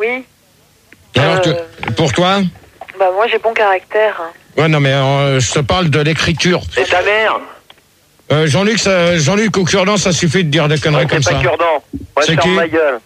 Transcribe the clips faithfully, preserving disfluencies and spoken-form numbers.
Oui. Alors, euh... que, pour toi? Bah moi j'ai bon caractère. Ouais, non mais euh, je te parle de l'écriture. Et ta mère? euh, Jean-Luc, ça, Jean-Luc au cure-dent, ça suffit de dire des conneries ouais, comme ça. C'est pas cure-dent. Ouais, c'est qui? ma gueule.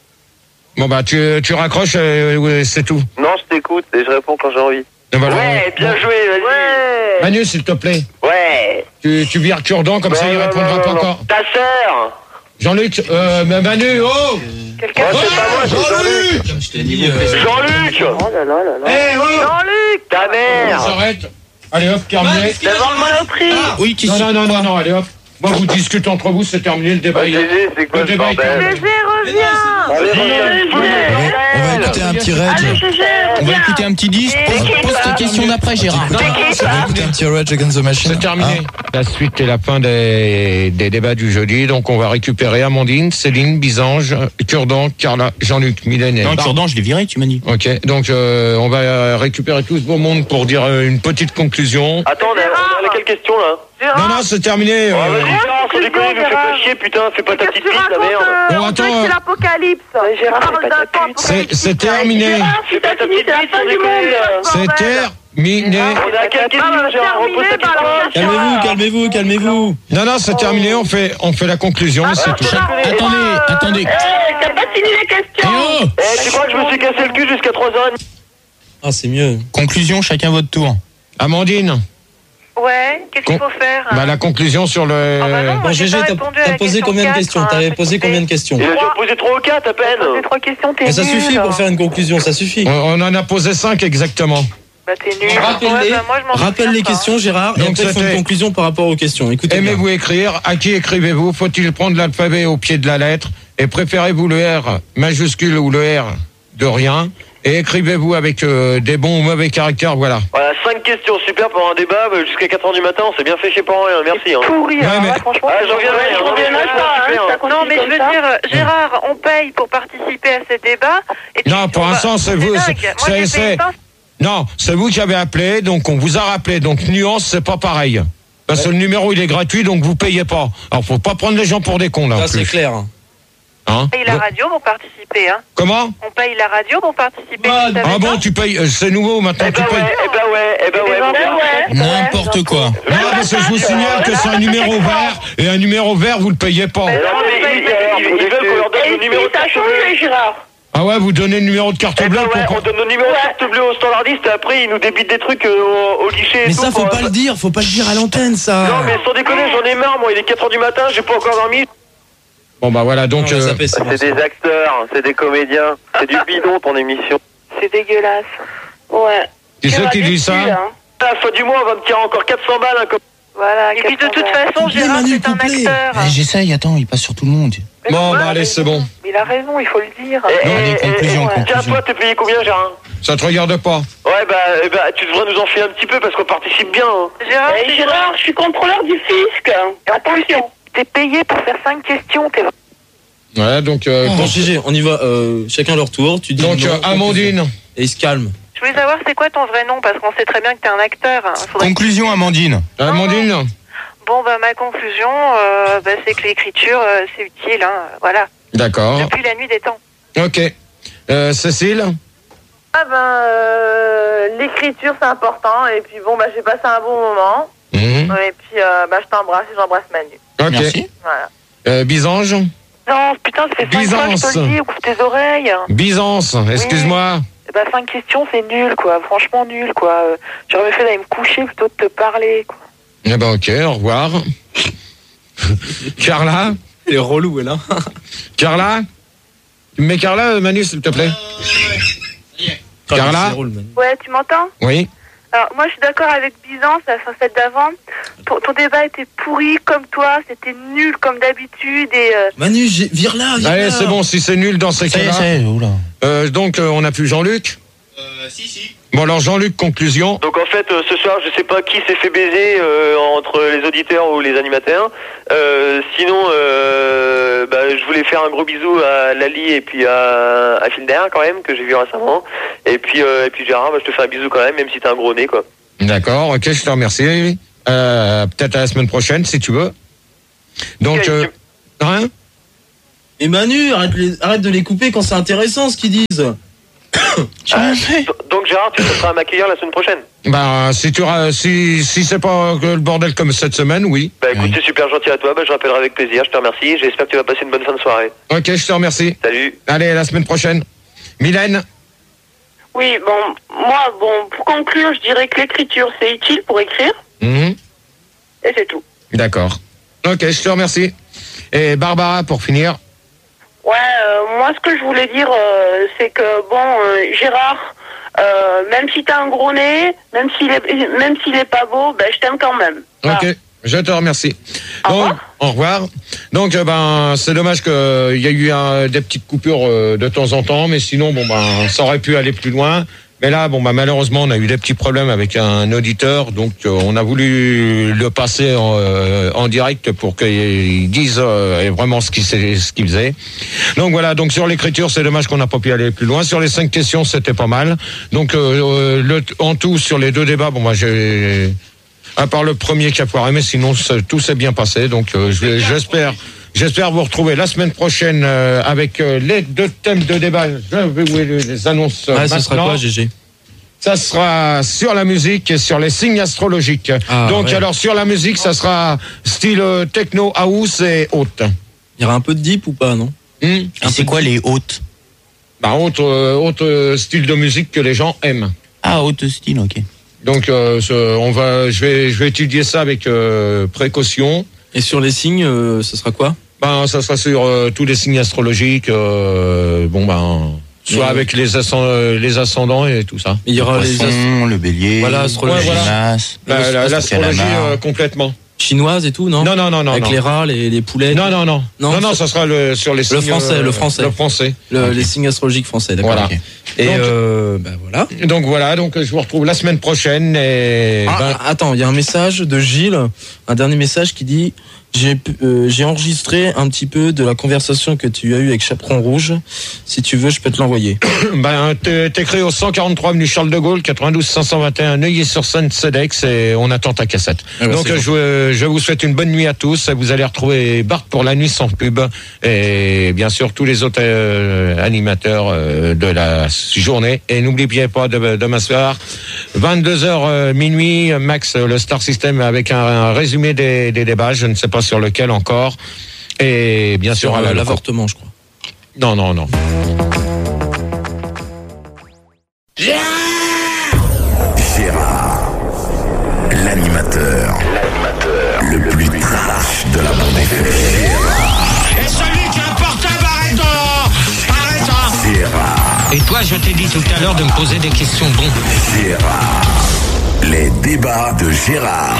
Bon bah tu, tu raccroches, euh, ouais, c'est tout. Non, je t'écoute et je réponds quand j'ai envie. Voilà. Ouais, bien bon. joué, vas-y. Ouais. Manu, s'il te plaît. Ouais. Tu, tu vires cure-dent, comme bah, ça il non, répondra non, pas non, encore. Ta sœur. Jean-Luc, euh, mais Manu, oh Quelqu'un oh, c'est pas moi, c'est Jean-Luc. Comme je t'ai dit, euh... Jean-Luc. Oh là là là là. Eh, oh Jean-Luc. Ta mère. On s'arrête. Allez hop, terminé. Devant le monoprix. Ah, oui, qui Non, non, non, non, non, allez hop. Moi, vous discutez entre vous, c'est terminé, le débat. G G, c'est quoi Le ce débat est bordel? terminé. G G reviens. Allez, G G. On va écouter un petit rage. Allez G G. On va écouter un petit disque. Pose, pose ta question d'après, Gérard. Non, non, c'est On va terminé. écouter un petit Rage Against the Machine. C'est terminé. Ah. La suite et la fin des, des débats du jeudi. Donc, on va récupérer Amandine, Céline, Bisange, Cure-dent, Carla, Jean-Luc, Mylène et Non, Bart. Cure-dent, je l'ai viré, tu m'as dit. Ok, donc euh, on va récupérer tout ce beau monde pour dire euh, une petite conclusion. Attends, on a, on a quelle question là? Non, non, c'est terminé. Oh, euh, vas-y, Gérard, sans déconner, nous fais pas chier, putain, fais pas ta petite piste, la merde. Bon, attends, c'est euh, l'apocalypse. Gérard, Parle c'est d'un pas ta temps pute. c'est, c'est terminé. Fais pas ta petite c'est la piste, fin sans du déconner. monde. C'est terminé. On a quelle question, Ah, bah, Gérard? terminé, Repose ta bah, alors, question. Calmez-vous, calmez-vous, calmez-vous. Non, non, c'est terminé. On fait, on fait la conclusion. C'est tout. Attendez, attendez. Eh, t'as pas fini les Eh questions. oh Eh, tu crois que je me suis cassé le cul jusqu'à trois heures trente? Ah, c'est mieux. Conclusion, chacun votre tour. Amandine, Ouais, qu'est-ce qu'il faut faire? bah, la conclusion sur le. Ah bah non, Bon, moi, j'ai G G, pas t'as répondu à t'as la posé question combien de quatre, questions hein, T'avais s'il posé te plaît. combien de questions Il a déjà posé trois ou quatre à peine. Posé trois questions, t'es Mais ça nul. suffit pour faire une conclusion, ça suffit. On, on en a posé cinq exactement. Bah t'es nul. Rappelle-les, Ouais, bah, moi, je m'en rappelle souviens les pas. questions, Gérard, et Donc, après, il faut c'était- une conclusion par rapport aux questions. Écoutez bien. Aimez-vous écrire? À qui écrivez-vous? Faut-il prendre l'alphabet au pied de la lettre? Et préférez-vous le R majuscule ou le R de rien? Et écrivez-vous avec euh, des bons ou mauvais caractères? Voilà. Voilà, cinq questions, super pour un débat, bah, jusqu'à quatre heures du matin, on s'est bien fait chier pour rien, merci. Hein. Pourri, Ouais, alors mais- là, franchement. Ah, j'en viens, Ouais, j'en j'en viens, viens super, pas, hein, super. ça continue Non, mais je comme veux ça. dire, Gérard, on paye pour participer à ces débats. Et tu- Non, pour on va- l'instant, c'est vous. dingue. c'est- Moi, c'est- j'ai c'est- payé cinq- Non, c'est vous qui avez appelé, donc on vous a rappelé. Donc nuance, c'est pas pareil. Parce que le numéro, il est gratuit, donc vous payez pas. Alors, faut pas prendre les gens pour des cons, là. en Ça, c'est plus. clair. Hein On paye la radio pour participer, hein. Comment? On paye la radio pour participer. Bah, tu savais Ah bon, pas tu payes, euh, c'est nouveau maintenant, Eh tu ben payes. ouais, eh ben ouais, eh ben ouais, mon Ben gars. ouais. N'importe quoi. Non, parce que je vous signale que c'est un numéro vert, et un numéro vert, vous le payez pas. Non, mais ils, ils- ils veulent qu'on leur donne Et le numéro de ça a carte bleue. changé, Gérard. Ah ouais, vous donnez le numéro de carte Eh bleue ben ouais, pour... on donne le numéro de carte bleue au standardiste et après ils nous débitent des trucs euh, au, au guichet et Mais tout. ça, faut pour- pas le dire, faut pas le dire à l'antenne, ça. Non mais sans déconner, j'en ai marre, moi il est quatre heures du matin, j'ai pas encore dormi. Bon bah voilà, donc... Non, mais euh, ça fait, c'est bon, C'est ça. des acteurs, c'est des comédiens, c'est du bidon ton émission. C'est dégueulasse. Ouais. qui c'est qui dit ça? À la fin du mois, on va me tirer encore quatre cents balles. Hein, comme... Voilà. Et puis de toute façon, Complet, Gérard, Manu, c'est un complet. acteur. Eh, J'essaye, attends, il passe sur tout le monde. Mais Bon, non, bah ouais, allez, mais- c'est bon. Mais il a raison, il faut le dire. Eh, Non, eh, allez, eh, conclusion, eh, conclusion. Tiens, toi, t'es payé combien, Gérard? Ça te regarde pas. Ouais, bah, eh bah, tu devrais nous en filer un petit peu parce qu'on participe bien. Hein. Gérard, Eh, c'est- Gérard, je suis contrôleur du fisc. Attention. t'es payé pour faire cinq questions. T'es... Ouais, donc... euh, Bon, con- G G, on y va, euh, chacun leur tour. Tu dis donc, non, euh, conclusion. Amandine. Et il se calme. Je voulais savoir c'est quoi ton vrai nom parce qu'on sait très bien que t'es un acteur. hein. Faudrait- Conclusion, Amandine. Amandine. Bon, bah ma conclusion, euh, bah, c'est que l'écriture, euh, c'est utile. Hein. Voilà. D'accord. Depuis la nuit des temps. Ok. Euh, Cécile? Ah ben, euh, l'écriture c'est important et puis bon bah j'ai passé un bon moment Mhm. et puis euh, bah je t'embrasse et j'embrasse Manu. Ok. Merci. Voilà. Euh, Bisange? Non, putain, ça fait cinq fois que je Byzance. te le dis, ouvre tes oreilles. Byzance, excuse-moi. Eh bah cinq questions, c'est nul, quoi. Franchement nul, quoi. Euh, J'aurais mieux fait d'aller me coucher plutôt de te parler, quoi. Eh ben ok, au revoir. Carla? Elle est relou, elle, hein. Carla? Tu me mets Carla, Manu, s'il te plaît? Carla? C'est drôle, Manu. Ouais, tu m'entends? Oui. Alors, moi, je suis d'accord avec Byzance, la celle d'avant. Ton, ton débat était pourri comme toi, c'était nul comme d'habitude et... euh, Manu, j'ai- vire-la, vire-la. Allez, c'est bon, si c'est nul dans ces Ça y est, cas-là. ça y est, oula. Euh, donc, euh, on a plus Jean-Luc? Euh, si, si. Bon, alors Jean-Luc, conclusion. Donc en fait, euh, ce soir, je sais pas qui s'est fait baiser euh, entre les auditeurs ou les animateurs. Euh, sinon, euh, bah, je voulais faire un gros bisou à Lali et puis à, à Filder quand même, que j'ai vu récemment. Et puis, euh, et puis Gérard, bah, je te fais un bisou quand même, même si t'es un gros nez, quoi. D'accord, ok, je te remercie. Euh, peut-être à la semaine prochaine, si tu veux. Donc, Ok, euh, hein? Et Manu, arrête, les- arrête de les couper quand c'est intéressant ce qu'ils disent. Ah, donc Gérard, tu seras à m'accueillir la semaine prochaine. Bah, si tu ra- si, si c'est pas le bordel comme cette semaine, oui. Bah écoute, Oui. c'est super gentil à toi, bah, je rappellerai avec plaisir, je te remercie, j'espère que tu vas passer une bonne fin de soirée. Ok, je te remercie. Salut. Allez, à la semaine prochaine. Mylène? Oui, bon, moi, bon, pour conclure, je dirais que l'écriture, c'est utile pour écrire, Mhm. et c'est tout. D'accord. Ok, je te remercie. Et Barbara, pour finir. Ouais, euh, moi, ce que je voulais dire, euh, c'est que, bon, euh, Gérard, euh, même si t'as un gros nez, même s'il est, même s'il est pas beau, ben, je t'aime quand même. Ok, Voilà. je te remercie. Au Donc, revoir. au revoir. Donc, euh, ben, c'est dommage qu'il y ait eu un, des petites coupures euh, de temps en temps, mais sinon, bon, ben, ça aurait pu aller plus loin. Mais là, bon, bah, malheureusement, on a eu des petits problèmes avec un auditeur, donc euh, on a voulu le passer en, euh, en direct pour qu'il dise euh, vraiment ce qu'il sait- ce qu'il faisait. Donc voilà, donc sur l'écriture, c'est dommage qu'on n'a pas pu aller plus loin. Sur les cinq questions, c'était pas mal. Donc euh, le, en tout, sur les deux débats, bon, moi, j'ai, à part le premier qui a foiré, mais sinon, ça- tout s'est bien passé. Donc euh, je- j'espère. J'espère vous retrouver la semaine prochaine euh, avec euh, les deux thèmes de débat. Je vais vous les, les annonce euh, Ouais, ce sera maintenant. quoi, G G? Ça sera sur la musique et sur les signes astrologiques. Ah, Donc ouais. alors sur la musique, ça sera style euh, techno, house et haute. Il y aura un peu de deep ou pas, non? Hmm Et c'est quoi les hautes? bah, autre, euh, autre euh, style de musique que les gens aiment. Ah, haute style, ok. Donc euh, ce- on va, je vais, je vais étudier ça avec euh, précaution. Et sur les signes, euh, ce sera quoi? Ben ça sera sur euh, tous les signes astrologiques. euh, bon ben soit Mais- avec les, ascend- euh, les ascendants et tout ça. Il y aura les as- Poisson, le bélier, Voilà, la astrologie. Ouais, voilà. Gémeaux. La- la- L'ast- L'astrologie calamar. euh, complètement. chinoises et tout, non? Non non non non. Avec non. les rats, les, les poulets. Non, non, non. Non, Non, non, ça- ça sera le, sur les signes. français, euh, le français. Le français. Le- Ok. Les signes astrologiques français, d'accord. Voilà. ok. Et Donc- euh, bah voilà. Donc voilà, donc je vous retrouve la semaine prochaine et. Ah, ben, attends, il y a un message de Gilles, un dernier message qui dit j'ai pu- euh, j'ai enregistré un petit peu de la conversation que tu as eue avec Chaperon Rouge. Si tu veux, je peux te l'envoyer. ben, t'es- t'écris au cent quarante-trois avenue Charles de Gaulle, quatre-vingt-douze cinq cent vingt et un, Neuilly-sur-Seine, Cedex, et on attend ta cassette. Ah bah, donc c'est je, euh, je vous souhaite une bonne nuit à tous. Vous allez retrouver Bart pour la nuit sans pub et bien sûr tous les autres euh, animateurs euh, de la journée. Et n'oubliez pas de, demain soir, vingt-deux heures euh, minuit, Max, euh, le Star System avec un, un résumé des, des débats. Je ne sais pas sur lequel encore. Et bien sûr, Sur à euh, la l'avortement, je crois. Non, non, non. Gérard, l'animateur, le plus trash de la bande F M. Et celui qui a un portable, arrête Arrête Gérard, Et toi, je t'ai dit tout à l'heure de me poser des questions bon. Gérard, les débats de Gérard.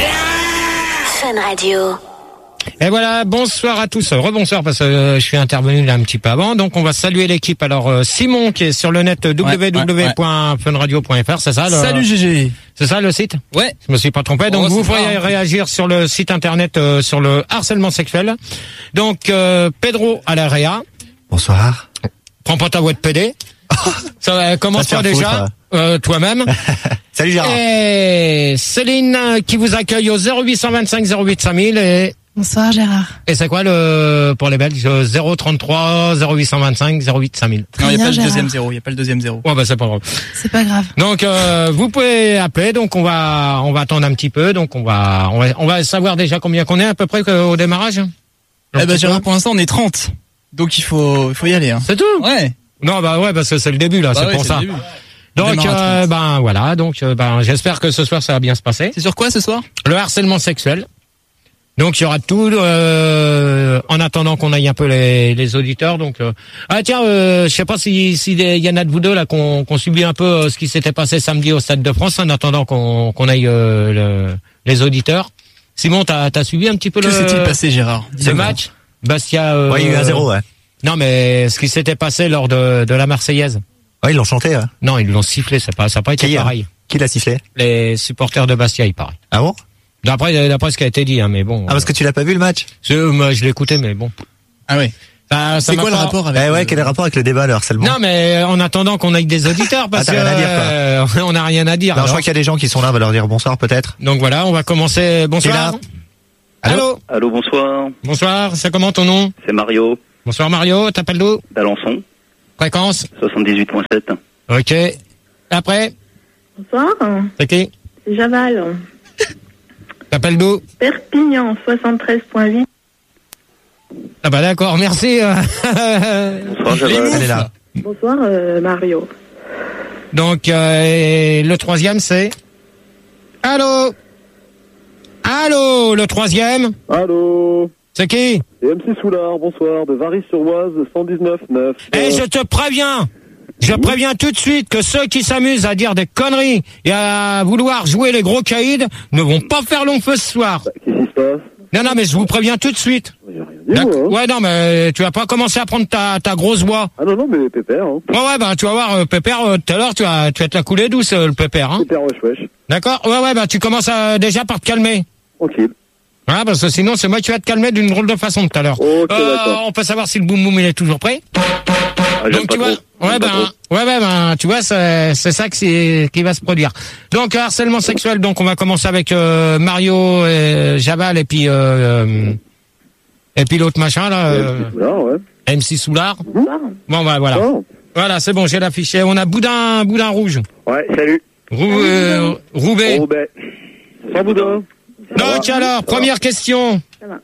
Fun Radio. Et voilà, bonsoir à tous. Rebonsoir parce que euh, je suis intervenu là un petit peu avant. Donc on va saluer l'équipe. Alors euh, Simon qui est sur le net w w w point fun radio point f r, c'est ça le... Salut G G. C'est ça le site? Ouais. Je me suis pas trompé. Donc Oh, vous c'est pourriez pas, hein. réagir sur le site internet euh, sur le harcèlement sexuel. Donc euh, Pedro à la Réa. Bonsoir. Prends pas ta voix de pédé. Ça euh, commence Ça toi te fait déjà, foutre. euh, toi-même. Salut Gérard. Et Céline euh, qui vous accueille au zéro huit cent vingt-cinq zéro huit cinq mille et Bonsoir Gérard. Et c'est quoi le pour les Belges zéro trente-trois zéro huit cent vingt-cinq zéro huit cinq mille. Non, il n'y a pas le deuxième zéro, il y a pas le deuxième zéro. Ouais bah c'est pas grave. C'est pas grave. Donc euh, vous pouvez appeler, donc on va on va attendre un petit peu, donc on va on va, on va savoir déjà combien qu'on est à peu près au démarrage. Eh ben Gérard, pour l'instant on est trente. Donc il faut il faut y aller hein. C'est tout. Ouais. Non bah ouais parce que c'est le début là, Bah c'est ouais, pour c'est ça. le début. Donc Demain à euh, trente. ben voilà, donc euh, ben j'espère que ce soir ça va bien se passer. C'est sur quoi ce soir? Le harcèlement sexuel. Donc il y aura tout euh, en attendant qu'on aille un peu les, les auditeurs. Donc euh, ah tiens, euh, je sais pas si si il y en a de vous deux là qu'on qu'on subit un peu euh, ce qui s'était passé samedi au Stade de France en attendant qu'on qu'on aille euh, le, les auditeurs. Simon, t'as t'as suivi un petit peu Que le s'est-il passé Gérard? ce Dis-moi. match? Bastia. Euh, Ouais, il y a eu un zéro, ouais. Non mais ce qui s'était passé lors de de la Marseillaise. Ouais, ils l'ont chanté, ouais. Non, ils l'ont sifflé. C'est pas ça a pas été Qui, hein pareil. Qui l'a sifflé? Les supporters de Bastia, il paraît. Ah bon? D'après d'après ce qui a été dit, hein, mais bon. Ah, parce que tu l'as pas vu le match? Je, moi, je l'ai écouté, mais bon. Ah ouais. Ça, ça C'est m'a quoi le pas- rapport avec Eh ouais, le- quel est le rapport avec le débat, le harcèlement? Non, mais en attendant qu'on aille des auditeurs, parce Ah, que t'as rien à dire, quoi. euh, on n'a rien à dire. Non, je alors. crois qu'il y a des gens qui sont là, on va leur dire bonsoir peut-être. Donc voilà, on va commencer. Bonsoir. là Allô. Allô, bonsoir. Bonsoir. C'est comment ton nom? C'est Mario Bonsoir Mario. T'appelles d'où? d'Alençon, Fréquence? soixante-dix-huit virgule sept. Ok. Après, Bonsoir, c'est qui? c'est Javal. T'appelles d'où? Perpignan, soixante-treize virgule huit. Ah bah d'accord, merci. euh. Bonsoir, Javal. Elle est là. Bonsoir, euh, Mario. Donc, euh, le troisième, c'est... Allô? Allô, le troisième? Allô? C'est qui? C'est M C Soulard, bonsoir, de Vary-sur-Oise, cent dix-neuf neuf. Eh, je te préviens, je préviens tout de suite que ceux qui s'amusent à dire des conneries et à vouloir jouer les gros caïds ne vont pas faire long feu ce soir. Bah, qu'est-ce qui se passe? Non, non, mais je vous préviens tout de suite. J'ai rien dit, moi, hein. Ouais, non, mais tu vas pas commencer à prendre ta, ta grosse voix. Ah non, non, mais pépère, hein. Ouais, ouais, bah tu vas voir, euh, Pépère, euh, tout à l'heure, tu vas, tu vas te la couler douce, euh, le Pépère, hein. Pépère, wesh, wesh. D'accord? Ouais, ouais, bah tu commences à, déjà par te calmer. Tranquille. Voilà, parce que sinon, c'est moi qui vais te calmer d'une drôle de façon tout à l'heure. Ok, euh, d'accord. on peut savoir si le boum boum il est toujours prêt. Ah, Donc tu vois, ouais ben, ouais ben, ben, tu vois, c'est, c'est ça que c'est, qui va se produire. Donc harcèlement sexuel. Donc on va commencer avec euh, Mario, euh, Javal et puis euh, euh, et puis l'autre machin là, euh, Soulard, ouais. M C Soulard. Bonsoir. Bon bah voilà, Oh. voilà c'est bon, j'ai l'affiché. On a Boudin, Boudin rouge. Ouais, salut. Rou, euh, Roubaix. Roubaix. Sans boudin. Donc alors, première question. Ça va.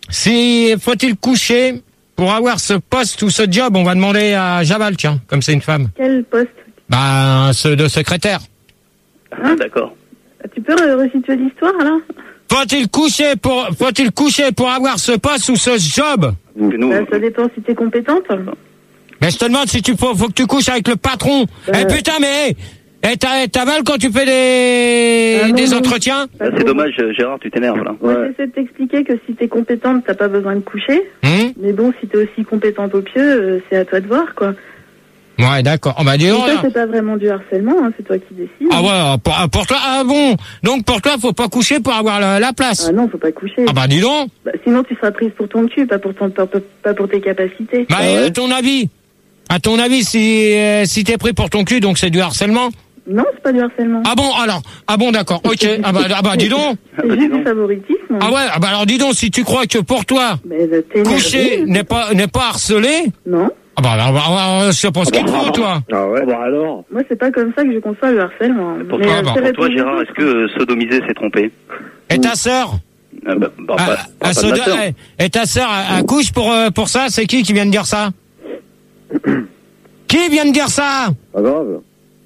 Si faut-il coucher pour avoir ce poste ou ce job? On va demander à Javal, tiens, comme c'est une femme. Quel poste? Bah, ceux de secrétaire. Ah, d'accord. Tu peux re- resituer l'histoire, là? Faut-il coucher pour, faut-il coucher pour avoir ce poste ou ce job? Nous, Bah, ça dépend si t'es compétente. Mais je te demande si tu faut, faut que tu couches avec le patron. Euh. Eh putain, mais, eh, t'as, t'as mal quand tu fais des, Ah non, des non. entretiens? Ah, c'est dommage, Gérard, tu t'énerves là. Moi, Ouais. j'essaie de t'expliquer que si t'es compétente, t'as pas besoin de coucher. Hum Mais bon, si t'es aussi compétente au pieu, euh, c'est à toi de voir, quoi. Ouais, d'accord. Oh, bah, dis Et donc, ça, là. c'est pas vraiment du harcèlement, hein, c'est toi qui décides. Ah ouais, pour, pour toi, ah bon. Donc, pour toi, faut pas coucher pour avoir la, la place. Ah non, faut pas coucher. Ah bah, dis donc. Bah, sinon, tu seras prise pour ton cul, pas pour, ton, pas, pas pour tes capacités. Bah, et à ton avis, à ton avis, si, euh, si t'es pris pour ton cul, donc c'est du harcèlement? Non, c'est pas du harcèlement. Ah bon, alors, ah bon, d'accord, ok, ah bah, ah bah dis donc. C'est juste du favoritisme. Ah ouais, ah bah alors dis donc, si tu crois que pour toi, Mais euh, t'es coucher énervé. n'est pas, n'est pas harcelé, Non, ah bah alors, bah, bah, je sais pas ce qu'il te faut, toi. Ah ouais. Bah alors. moi, c'est pas comme ça que je conçois le harcèlement. Pour Mais, toi, euh, bah, c'est pour toi répondu Gérard, d'autres. est-ce que euh, sodomiser c'est tromper? Et ta sœur, Ah, bah, bah, ah, pas- ah, pas de soda- ma sœur. eh, et ta sœur, elle- elle couche pour, euh, pour ça, c'est qui qui vient de dire ça? Qui vient de dire ça? Pas grave.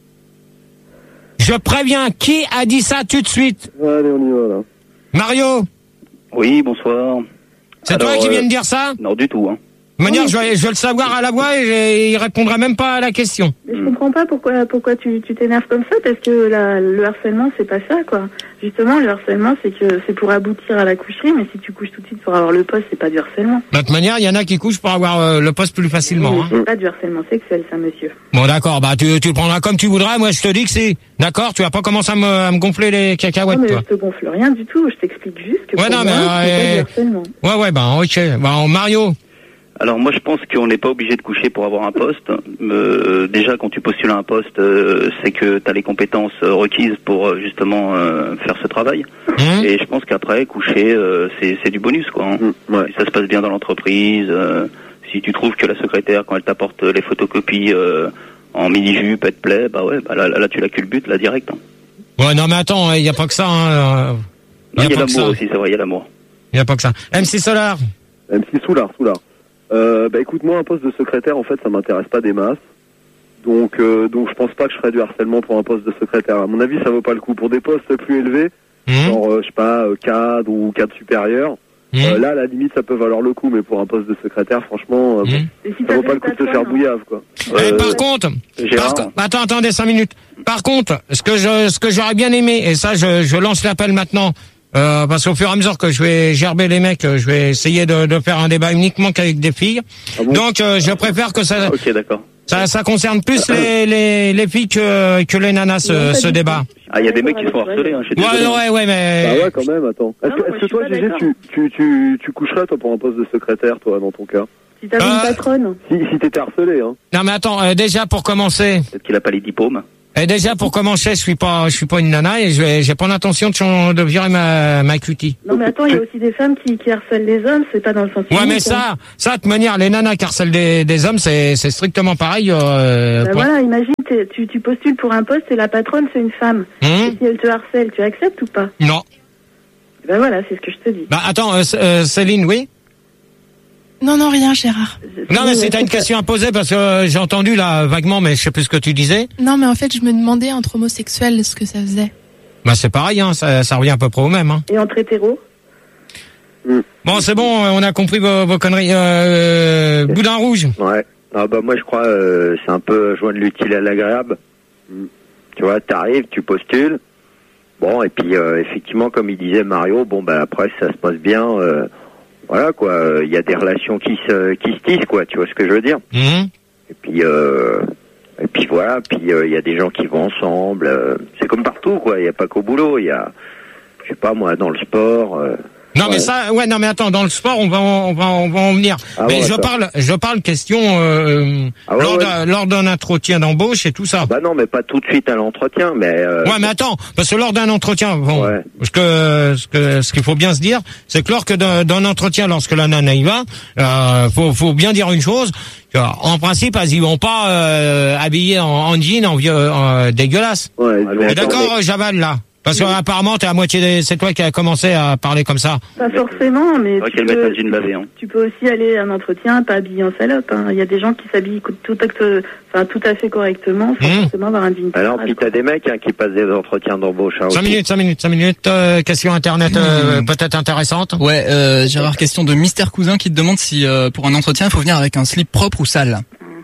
Je préviens, qui a dit ça tout de suite? Allez, on y va là. Mario, Oui, bonsoir. c'est toi Alors, qui euh, viens de dire ça? Non, du tout. Hein. De manière, je vais, je vais le savoir à la voix et il répondra même pas à la question. Mais je comprends pas pourquoi pourquoi tu tu t'énerves comme ça, parce que la, le harcèlement, c'est pas ça, quoi. Justement, le harcèlement, c'est que c'est pour aboutir à la coucherie, mais si tu couches tout de suite pour avoir le poste, c'est pas du harcèlement. De toute manière, il y en a qui couchent pour avoir euh, le poste plus facilement. Mais Hein. c'est pas du harcèlement sexuel, ça, monsieur. Bon, d'accord, bah tu, tu le prendras comme tu voudras. Moi, je te dis que c'est. D'accord, tu vas pas commencer à me, à me gonfler les Non, cacahuètes, mais toi. je te gonfle rien du tout, je t'explique juste que Ouais, pour non, moi, mais, c'est pas euh, du harcèlement. Ouais, ouais, bah ok. Bah, Mario. Alors moi je pense qu'on n'est pas obligé de coucher pour avoir un poste. Euh, déjà quand tu postules à un poste, euh, c'est que tu as les compétences euh, requises pour euh, justement euh, faire ce travail. Mmh. Et je pense qu'après coucher, euh, c'est c'est du bonus quoi. Hein. Mmh, ouais. Si ça se passe bien dans l'entreprise, euh, si tu trouves que la secrétaire quand elle t'apporte les photocopies euh, en mini-jupe, elle te plaît, bah ouais, bah là, là tu la culbutes là direct. Hein. Ouais, non, mais attends, il y a pas que ça. Hein. Il y a, pas que ça. l'amour aussi, c'est vrai, il y a l'amour. Il y a pas que ça. M C Solar. M C Soulard, Soulard. Euh, bah écoute, moi, un poste de secrétaire, en fait, ça m'intéresse pas des masses. Donc, euh, donc je pense pas que je ferais du harcèlement pour un poste de secrétaire. À mon avis, ça vaut pas le coup. Pour des postes plus élevés, Mmh. genre, euh, je sais pas, euh, cadre ou cadre supérieur, Mmh. euh, là, à la limite, ça peut valoir le coup. Mais pour un poste de secrétaire, franchement, euh, Mmh. Et si ça vaut t'avais pas le le coup de se patron, faire hein. bouillave, quoi. Eh, Euh, par contre, Gérard. par co- attends, attendez cinq minutes. Par contre, ce que je, ce que j'aurais bien aimé, et ça, je, je lance l'appel maintenant, euh, parce qu'au fur et à mesure que je vais gerber les mecs, je vais essayer de, de faire un débat uniquement qu'avec des filles. Ah bon Donc, euh, je préfère que ça, Ok, d'accord. ça, ça concerne plus les, les, les filles que, que les nanas, ce, Non, pas ce du débat. Ah, il y a des mecs qui se font harceler, hein, je suis Ouais, désolé. ouais, ouais, mais. Bah ouais, quand même, attends. Est-ce Non, que, moi, est-ce je que suis toi, pas Gégé, d'accord. tu, tu, tu, tu coucherais, toi, pour un poste de secrétaire, toi, dans ton cas? Si t'avais Ah. une patronne. Si, si t'étais harcelé, hein. Non, mais attends, euh, déjà pour commencer, Peut-être qu'il a pas les diplômes. et déjà pour commencer, je suis pas, je suis pas une nana et je vais, j'ai pas l'intention de, chan- de virer ma, ma cutie. Non, mais attends, il y a aussi des femmes qui, qui harcèlent les hommes, c'est pas dans le sens Ouais, unique, mais hein. ça, ça, de toute manière, les nanas qui harcèlent des, des hommes, c'est, c'est strictement pareil. Euh, Bah pour- voilà, imagine, t'es- tu, tu postules pour un poste et la patronne c'est une femme. Hum Et si elle te harcèle, tu acceptes ou pas? Non. Ben voilà, c'est ce que je te dis. Bah attends, euh, C- euh, Céline, oui. Non, non, rien, Gérard. Non, mais c'est t'as une question à poser parce que euh, j'ai entendu là vaguement, mais je sais plus ce que tu disais. Non, mais en fait, je me demandais entre homosexuels ce que ça faisait. Bah c'est pareil, hein, ça, ça revient à peu près au même. Hein. Et entre hétéros? Bon, c'est bon, euh, on a compris vos, vos conneries. Euh, Boudin rouge. Ouais. Ah bah moi je crois euh, c'est un peu joindre l'utile à l'agréable. Mm. Tu vois, t'arrives, tu postules. Bon et puis euh, effectivement comme il disait Mario, bon bah après ça se passe bien. Euh, voilà quoi, il y a des relations qui se qui se tissent quoi. Tu vois ce que je veux dire? Mmh. Et puis euh, et puis voilà, puis il euh, y a des gens qui vont ensemble. Euh, c'est comme partout quoi. Il y a pas qu'au boulot. Il y a, je sais pas moi, dans le sport. Euh, Non ouais. mais ça, ouais, non mais attends, dans le sport, on va, en- on va, on va en venir. Ah mais bon, je d'accord. parle, je parle question euh, Ah ouais, lors, ouais. d'un, lors d'un entretien d'embauche et tout ça. Bah non, mais pas tout de suite à l'entretien, mais. Euh, Ouais, mais attends, parce que lors d'un entretien, bon, ce que, ce que, ce qu'il faut bien se dire, c'est que lors que d'un, d'un entretien, lorsque la nana y va, euh, faut, faut bien dire une chose. que, En principe, elles y vont pas euh, habillées en, en jean, en vieux, en, dégueulasse. Ouais, Et d'accord, Javal là. Parce que apparemment, t'es à moitié, des- c'est toi qui as commencé à parler comme ça. Pas forcément, mais Ouais, tu qu'elle mette peux, un jean lavé, hein. tu peux aussi aller à un entretien pas habillé en salope. hein. Il y a des gens qui s'habillent tout, acte, enfin, tout à fait correctement sans Mmh. forcément avoir un jean. Alors, puis t'as des mecs hein, qui passent des entretiens d'embauche. Hein, Cinq aussi. minutes, cinq minutes, cinq minutes. Euh, question internet euh, peut-être intéressante. Ouais, euh, Gérard, question de Mister Cousin qui te demande si euh, pour un entretien, il faut venir avec un slip propre ou sale.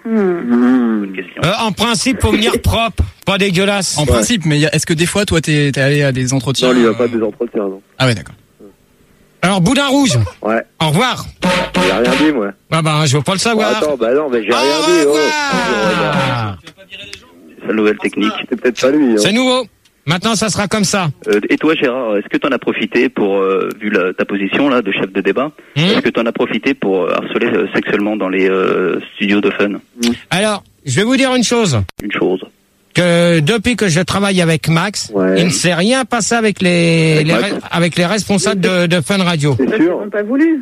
Euh, en principe, faut venir propre, pas dégueulasse. En principe, mais y a- est-ce que des fois, toi, t'es t'es allé à des entretiens Non, lui, il va pas euh, des entretiens, non. Ah ouais, d'accord. Alors, Boudin rouge. Ouais. Au revoir. J'ai rien dit, moi. Ah bah, je veux pas le savoir. Attends, bah non, mais j'ai rien dit. Oh. C'est la nouvelle technique. C'est peut-être pas lui. Hein. C'est nouveau. Maintenant, ça sera comme ça. Euh, et toi, Gérard, est-ce que tu en as profité pour, euh, vu la, ta position là de chef de débat, Mmh. est-ce que tu en as profité pour euh, harceler euh, sexuellement dans les euh, studios de Fun? Alors, je vais vous dire une chose. Une chose. Que depuis que je travaille avec Max, Ouais. il ne s'est rien passé avec les, Avec les Max. re- avec les responsables de, de Fun Radio. Parce qu'ils n'ont pas voulu.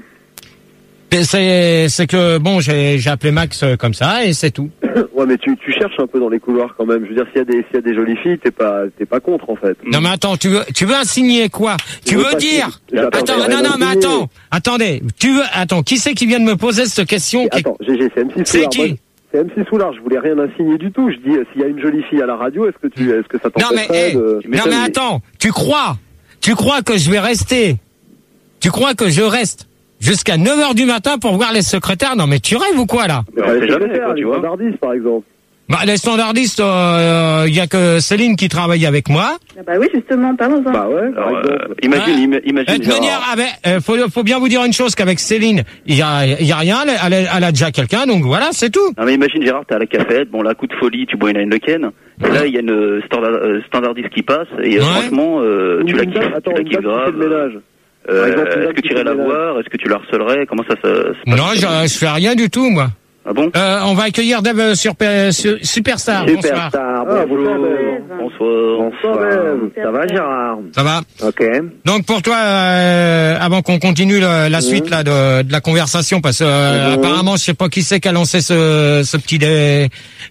Et C'est, c'est que bon, j'ai, j'ai appelé Max euh, comme ça et c'est tout. Ouais, mais tu, tu cherches un peu dans les couloirs quand même. Je veux dire, s'il y a des, s'il y a des jolies filles, t'es pas, t'es pas contre en fait. Non mais attends, tu veux, tu veux insigner quoi? Tu Je veux veux pas dire? signer. J'attends, Attends, j'ai non rien non mais insigné. attends, attendez, tu veux, attends, qui c'est qui vient de me poser cette question? Qui- Attends, G G, c'est M six C'est Soulard. qui Moi, C'est M six Soulard. Je voulais rien insigner du tout. Je dis, euh, s'il y a une jolie fille à la radio, est-ce que tu, est-ce que ça Non mais, t'empêcherait hey, de... non mais attends, tu crois, tu crois que je vais rester, tu crois que je reste jusqu'à neuf heures du matin pour voir les secrétaires? Non mais tu rêves ou quoi là? Mais on pas sait les jamais, secrétaires, quoi, tu les vois. standardistes, par exemple. Bah les standardistes, il euh, y a que Céline qui travaille avec moi. Ah bah oui, justement, parlons-en. Bah ouais, par Alors, exemple. euh, imagine, ima- De imagine toute Gérard. manière, avec, euh, faut, faut bien vous dire une chose, qu'avec Céline, il y a, il y a rien, elle, elle, elle a déjà quelqu'un, donc voilà, c'est tout. Non mais imagine Gérard, t'es à la cafette, bon là coup de folie, tu bois une Heineken, et là il y a une euh, standard, euh, standardiste qui passe, et euh, Ouais. franchement, euh, tu Une la dame- kiffes, attends, tu la une kiffes dame qui fait grave. le ménage. Euh, Par exemple, une est-ce dame que qui tu irais fait la le ménage. voir? Est-ce que tu la harcelerais? Comment ça se se passe? Non, je, je fais rien du tout, moi. Ah bon? Euh, on va accueillir Dave sur, sur Superstar. Bonsoir. Superstar, Ah, bonjour. bonsoir, Dave. Bonsoir. Bonsoir. Dave. Ça va, Gérard? Ça va? Ok. Donc pour toi, euh, avant qu'on continue le- la suite là de, de la conversation, parce que euh, Mhm. apparemment, je sais pas qui c'est qui a lancé ce, ce petit dé...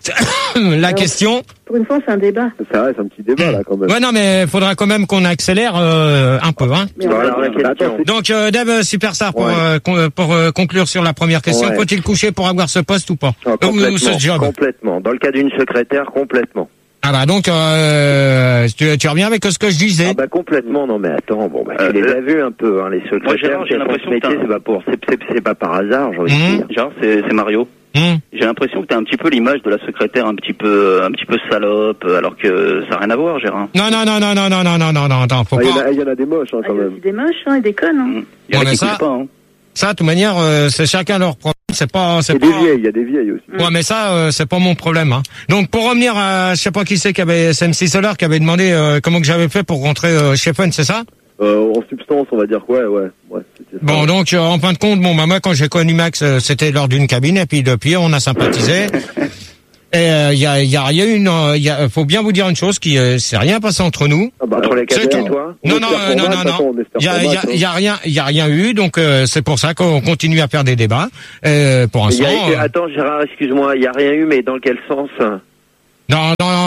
la question. Pour une fois, c'est un débat. C'est vrai, c'est un petit débat là quand même. Ouais, non, mais faudra quand même qu'on accélère euh, un peu, hein. Mais on Voilà va- la question. Donc, euh, Dave Superstar, pour, Ouais. euh, con- pour euh, conclure sur la première question, Ouais. faut-il coucher pour avoir ce poste ou pas? Ah, Ou- ou complètement, ce job? complètement. Dans le cas d'une secrétaire, complètement. Ah bah donc, euh, tu, tu reviens avec ce que je disais. Ah bah complètement, non mais attends, bon bah Euh, tu les euh, as vus un peu, hein, les Moi, secrétaires, Gérard, j'ai qui font l'impression ce que t'as métier, un- c'est pas pour, c'est, c'est, c'est pas par hasard, j'ai envie de Mhm. dire. Gérard, c'est c'est Mario. Hum. J'ai l'impression que t'as un petit peu l'image de la secrétaire un petit peu, un petit peu salope, alors que ça n'a rien à voir, Gérard. Non, non, non, non, non, non, non, non, non, non, attends, faut Ah, il y en pas. a- il y en a des moches hein, Ah, quand il y a même. aussi des moches hein, et des connes. Hein. Il y en Ouais, a mais qui ça- couchent pas, hein. Ça, de toute manière, euh, c'est chacun leur problème. C'est pas, c'est Et pas. des vieilles, il y a des vieilles aussi. Ouais, mais ça, euh, c'est pas mon problème. Hein. Donc, pour revenir à, je sais pas qui c'est qui avait, c'est M six Solar qui avait demandé euh, comment que j'avais fait pour rentrer euh, chez Fun, c'est ça? Euh, en substance, on va dire que ouais, ouais, ouais. c'était ça. Bon, donc, euh, en fin de compte, bon, bah, moi, quand j'ai connu Max, euh, c'était lors d'une cabine, et puis depuis, on a sympathisé. Et il euh, y a, y a rien eu, non, y a, faut bien vous dire une chose, qui euh, c'est rien passé entre nous. Ah bah, Entre les C'est cadets et tout. toi? Non, On non, espère euh, pour non, Max, non, attends, non. on espère Il y a, pour y a, Max, hein. y a rien, il y a rien eu, donc euh, c'est pour ça qu'on continue à faire des débats. Euh, pour Il y l'instant. a- euh, Attends Gérard, excuse-moi, il y a rien eu, mais dans quel sens? dans, dans,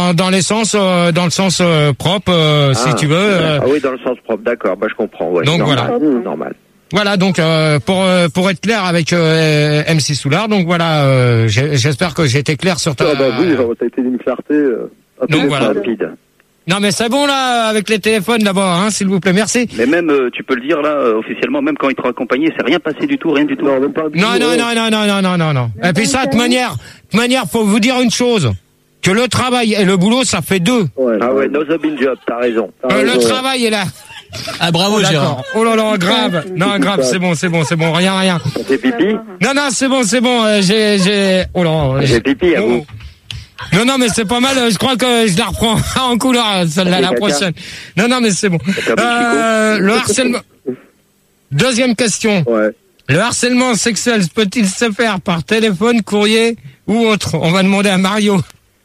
dans dans les sens euh, dans le sens euh, propre euh, Ah, si tu veux. euh, Ah oui, dans le sens propre, d'accord, bah je comprends, ouais. Donc, normal. voilà. Mmh, normal. Voilà, donc euh, pour euh, pour être clair avec euh, M C Soulard, donc voilà, euh, j'ai- j'espère que j'ai été clair sur ta. Ah bah oui, ça a été d'une clarté. Euh, Donc voilà. Rapide. Non mais c'est bon là avec les téléphones là-bas, hein, s'il vous plaît, merci. Mais même, euh, tu peux le dire là, euh, officiellement, même quand ils te accompagné, c'est rien passé du tout, rien du tout. Non, même pas. Non non non non non non non non non. Et puis ça, de manière, de toute manière, faut vous dire une chose, que le travail et le boulot, ça fait deux. Ouais, Ah ouais, no the bin job, t'as raison. Euh, le travail est là. Ah bravo Oh, Gérard. d'accord. Oh là là, grave. Non, grave, c'est bon, c'est bon, c'est bon, rien, rien. On fait pipi Non, non, c'est bon, c'est bon. euh, j'ai, j'ai. Oh là. J'ai pipi à vous. Non, non, mais c'est pas mal. euh, Je crois que je la reprends en couleur celle-là la Caca. prochaine. Non, non, mais c'est bon. Euh, le harcèlement. Deuxième question. Ouais. Le harcèlement sexuel peut-il se faire par téléphone, courrier ou autre? On va demander à Mario.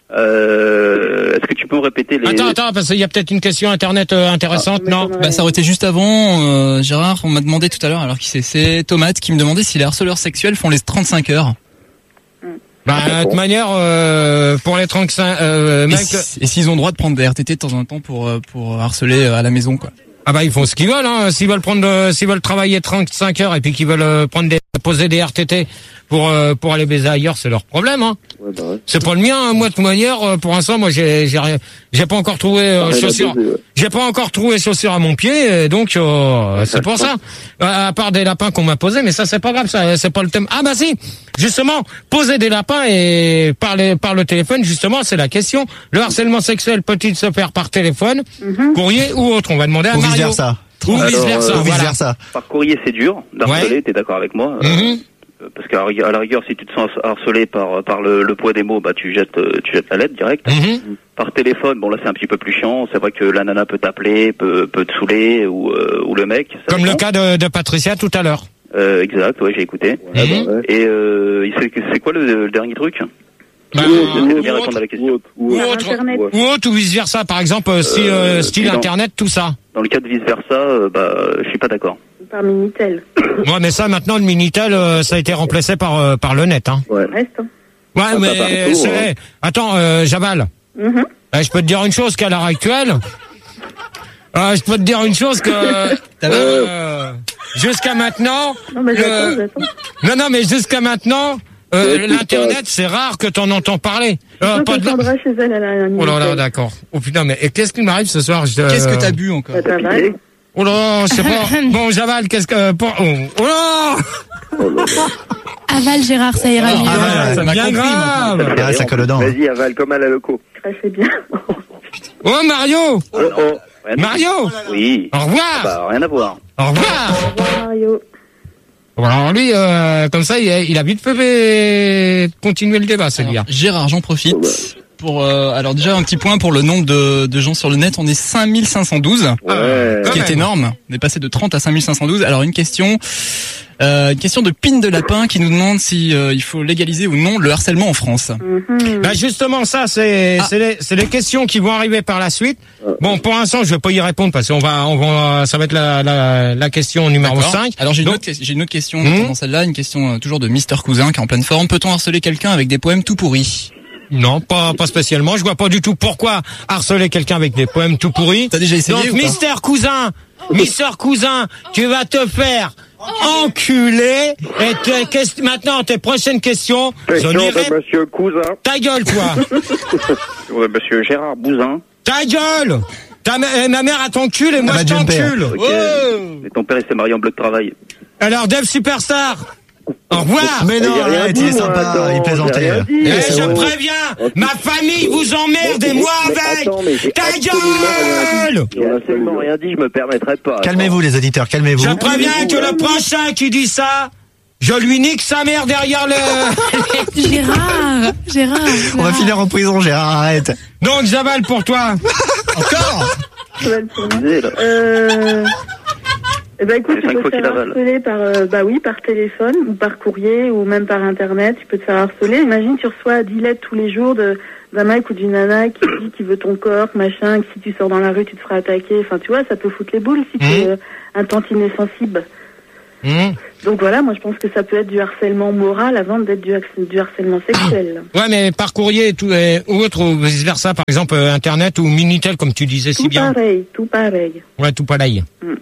Euh, est-ce que tu peux me répéter les... Attends, attends, parce qu'il y a peut-être une question internet euh, intéressante, non? Bah ça aurait été juste avant, euh, Gérard, on m'a demandé tout à l'heure, alors qui c'est, c'est Tomate qui me demandait si les harceleurs sexuels font les trente-cinq heures. Bah, de toute manière, euh, pour les trente-cinq, euh, Et, mecs, si- et s'ils ont le droit de prendre des R T T de temps en temps pour euh, pour harceler euh, à la maison, quoi. ah bah ils font ce qu'ils veulent, hein. S'ils veulent prendre, euh, s'ils veulent travailler trente-cinq heures et puis qu'ils veulent euh, prendre des, poser des R T T pour euh, pour aller baiser ailleurs, c'est leur problème, hein. Ouais, bah ouais. C'est pas le mien, hein. Moi de toute manière, euh, pour l'instant, moi j'ai j'ai rien- j'ai pas encore trouvé euh, Rien à chaussures, baiser, ouais. j'ai pas encore trouvé chaussures à mon pied, et donc euh, c'est pour ça. Euh, à part des lapins qu'on m'a posés, mais ça c'est pas grave, ça c'est pas le thème. Ah bah si, justement, poser des lapins et parler par le téléphone, justement, c'est la question. Le harcèlement sexuel peut-il se faire par téléphone, courrier ou autre? On va demander à Ou Mario. vice versa. Ou Alors, vice versa. euh, Ou vice voilà. versa. Par courrier, c'est dur d'harceler, Ouais. t'es d'accord avec moi euh, Mhm. Parce qu'à la rigueur- à la rigueur, si tu te sens harcelé par par le, le poids des mots, bah tu jettes euh, tu jettes la lettre direct. Mhm. Par téléphone, bon là c'est un petit peu plus chiant. C'est vrai que la nana peut t'appeler, peut peut te saouler ou euh, ou le mec. ça Comme le dépend. cas de, de Patricia tout à l'heure. Euh, exact, ouais, j'ai écouté. Ouais, Mhm. bah ouais. Et euh, il sait- c'est quoi le, le dernier truc? Bah, J'essaie de ou bien autre, répondre à la Ou question. autre, ou ou autre. autre, Internet. Ouais. ou autre, ou vice versa, par exemple, euh, si, euh, Euh, style non. internet, tout ça. Dans le cas de vice versa, euh, bah je suis pas d'accord. Par Minitel. Ouais, mais ça, maintenant, le Minitel, euh, ça a été remplacé par euh, par le net, hein. Ouais. Reste. Hein. Ouais, pas mais partout, c'est... hein. Attends, euh, Javal, Mhm. euh, je peux te dire une chose qu'à l'heure actuelle, euh, je peux te dire une chose que euh, jusqu'à maintenant, Non, mais le- j'attends, j'attends. non, non, mais jusqu'à maintenant, euh, Ouais, c'est l'internet, c'est rare que t'en entends parler. Euh, Je pas de... Sandra chez elle, elle a un Oh là là, Minitel. d'accord. Oh putain, mais et qu'est-ce qui m'arrive ce soir? Je- Qu'est-ce que t'as bu encore? Ça t'avale. Oh là là, je sais pas. Bon, Javal, qu'est-ce que... pour- Oh, oh là Aval, Gérard, ça ira mieux. Ah, c'est m'a bien compris, grave. Ah, ça colle aux dents. Vas-y, avale comme à la loco. Crachez bien. Oh, Mario. Oh, oh. Rien à- Mario. Oui. Au revoir. Bah rien à voir. Au revoir. Au revoir, Mario. Bon, alors lui, euh, comme ça, il a, il a vite fait euh, continuer le débat, celui-là. Gérard, j'en profite. Pour euh, alors déjà un petit point pour le nombre de, de gens sur le net, on est cinq mille cinq cent douze, Ouais. ce Quand qui est même. énorme. On est passé de trente à cinq mille cinq cent douze. Alors une question, euh, une question de Pine de Lapin qui nous demande si euh, il faut légaliser ou non le harcèlement en France. Mhm. Bah justement, ça, c'est Ah. c'est les, c'est les questions qui vont arriver par la suite. Bon, pour l'instant, je vais pas y répondre parce qu'on va, on va, ça va être la, la, la question numéro D'accord. cinq. Alors j'ai une, Donc- autre, j'ai une autre question Mhm. dans celle-là, une question euh, toujours de Mister Cousin qui est en pleine forme. Peut-on harceler quelqu'un avec des poèmes tout pourris? Non, pas, pas spécialement. Je vois pas du tout pourquoi harceler quelqu'un avec des poèmes tout pourris. T'as déjà essayé Donc, ou pas Mister Cousin, Mister Cousin, tu vas te faire enculer. Et te- qu'est-ce- maintenant, tes prochaines questions, je Question n'irai- de Monsieur Cousin. Ta gueule, toi. De Monsieur Gérard Bouzin. Ta gueule. Ta, ma ma mère a t'encule et moi m'a je jumpé. t'encule. Ok. Et ton père il s'est marié en bloc de travail. Alors, Dev Superstar, au revoir. Mais non, J'ai rien arrête, dit, il est moi, sympa, attends, il j'ai plaisantait. rien dit. Eh, Eh, c'est je vrai. préviens, ma famille vous emmerde et Mais- moi mais avec. attends, mais j'ai Ta absolument rien gueule. dit. J'ai absolument rien dit, je me permettrai pas. Calmez-vous, les auditeurs, calmez-vous. Je préviens que le prochain qui dit ça, je lui nique sa mère derrière le... Gérard, Gérard. On va finir en prison, Gérard, arrête. Donc, j'avale pour toi. Encore? Cheval pour moi. Disais, là. Euh... Eh ben écoute, C'est tu cinq peux fois te qu'il faire avale. harceler par, euh, bah oui, par téléphone ou par courrier ou même par internet. Tu peux te faire harceler. Imagine, tu reçois dix lettres tous les jours de d'un mec ou d'une nana qui dit qu'il veut ton corps, machin, que si tu sors dans la rue, tu te feras attaquer. Enfin, tu vois, ça peut foutre les boules si tu es Mhm. euh, un tantinet sensible. Mmh. Donc voilà, moi je pense que ça peut être du harcèlement moral avant d'être du, du harcèlement sexuel. Ouais, mais par courrier et tout, et, ou autre, ou vice versa, par exemple, euh, Internet ou Minitel, comme tu disais Tout si bien. pareil, tout pareil. Ouais, tout pareil. Mm.